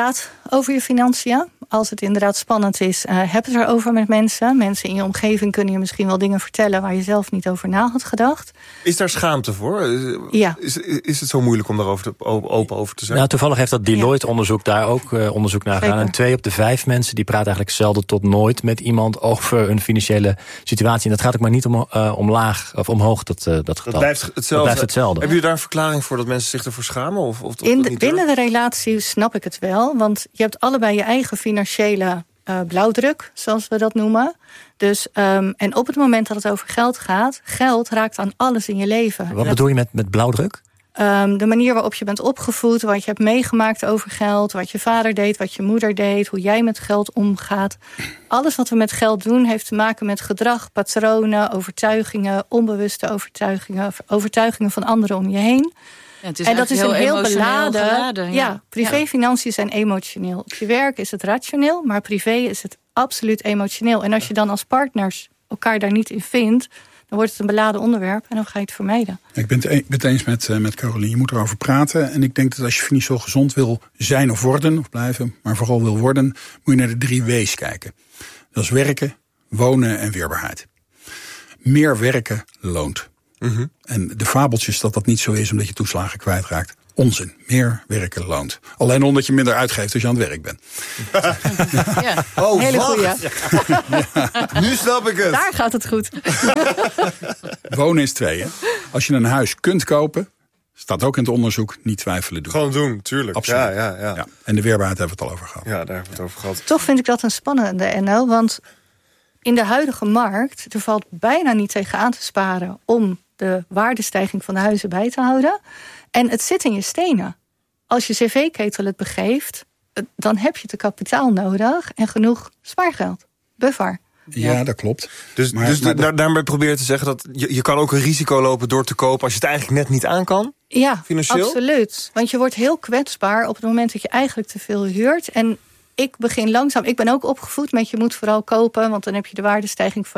over je financiën. Als het inderdaad spannend is, heb het erover met mensen. Mensen in je omgeving kunnen je misschien wel dingen vertellen waar je zelf niet over na had gedacht. Is daar schaamte voor? Ja. Is het zo moeilijk om daarover open over te zijn? Nou, toevallig heeft dat Deloitte-onderzoek daar ook onderzoek naar gedaan. En 2 op de 5 mensen die praten eigenlijk zelden tot nooit met iemand over hun financiële situatie. En dat gaat ook maar niet omlaag of omhoog, dat getal. Dat blijft hetzelfde. Dat blijft hetzelfde. Hebben jullie daar een verklaring voor dat mensen zich ervoor schamen? Of binnen de relatie snap ik het wel. Want je hebt allebei je eigen financiële blauwdruk, zoals we dat noemen. Dus, en op het moment dat het over geld gaat, geld raakt aan alles in je leven. Wat bedoel je met blauwdruk? De manier waarop je bent opgevoed, wat je hebt meegemaakt over geld, wat je vader deed, wat je moeder deed, hoe jij met geld omgaat. Alles wat we met geld doen heeft te maken met gedrag, patronen, overtuigingen, onbewuste overtuigingen, overtuigingen van anderen om je heen. Ja, het is en dat is een heel beladen. Ja, privéfinanciën zijn emotioneel. Op je werk is het rationeel, maar privé is het absoluut emotioneel. En als je dan als partners elkaar daar niet in vindt, dan wordt het een beladen onderwerp en dan ga je het vermijden. Ik ben het eens met Caroline. Je moet erover praten. En ik denk dat als je financieel gezond wil zijn of worden, of blijven, maar vooral wil worden, moet je naar de 3 W's kijken. Dat is werken, wonen en weerbaarheid. Meer werken loont. Mm-hmm. En de fabeltjes dat niet zo is omdat je toeslagen kwijtraakt. Onzin. Meer werken loont. Alleen omdat je minder uitgeeft als je aan het werk bent. Ja. Oh, hele goeie. Ja. Nu snap ik het. Daar gaat het goed. Wonen is 2. Hè? Als je een huis kunt kopen, staat ook in het onderzoek, niet twijfelen doen. Gewoon doen, tuurlijk. Absoluut. Ja. En de weerbaarheid hebben we het al over gehad. Ja, daar hebben we het over gehad. Toch vind ik dat een spannende, NL. Want in de huidige markt, er valt bijna niet tegen aan te sparen om de waardestijging van de huizen bij te houden. En het zit in je stenen. Als je cv-ketel het begeeft, dan heb je te kapitaal nodig en genoeg spaargeld. Buffer. Ja, dat klopt. Dus daarmee probeer je te zeggen dat je kan ook een risico lopen door te kopen als je het eigenlijk net niet aan kan? Ja, financieel? Absoluut. Want je wordt heel kwetsbaar op het moment dat je eigenlijk te veel huurt. En ik begin langzaam. Ik ben ook opgevoed met je moet vooral kopen, want dan heb je de waardestijging van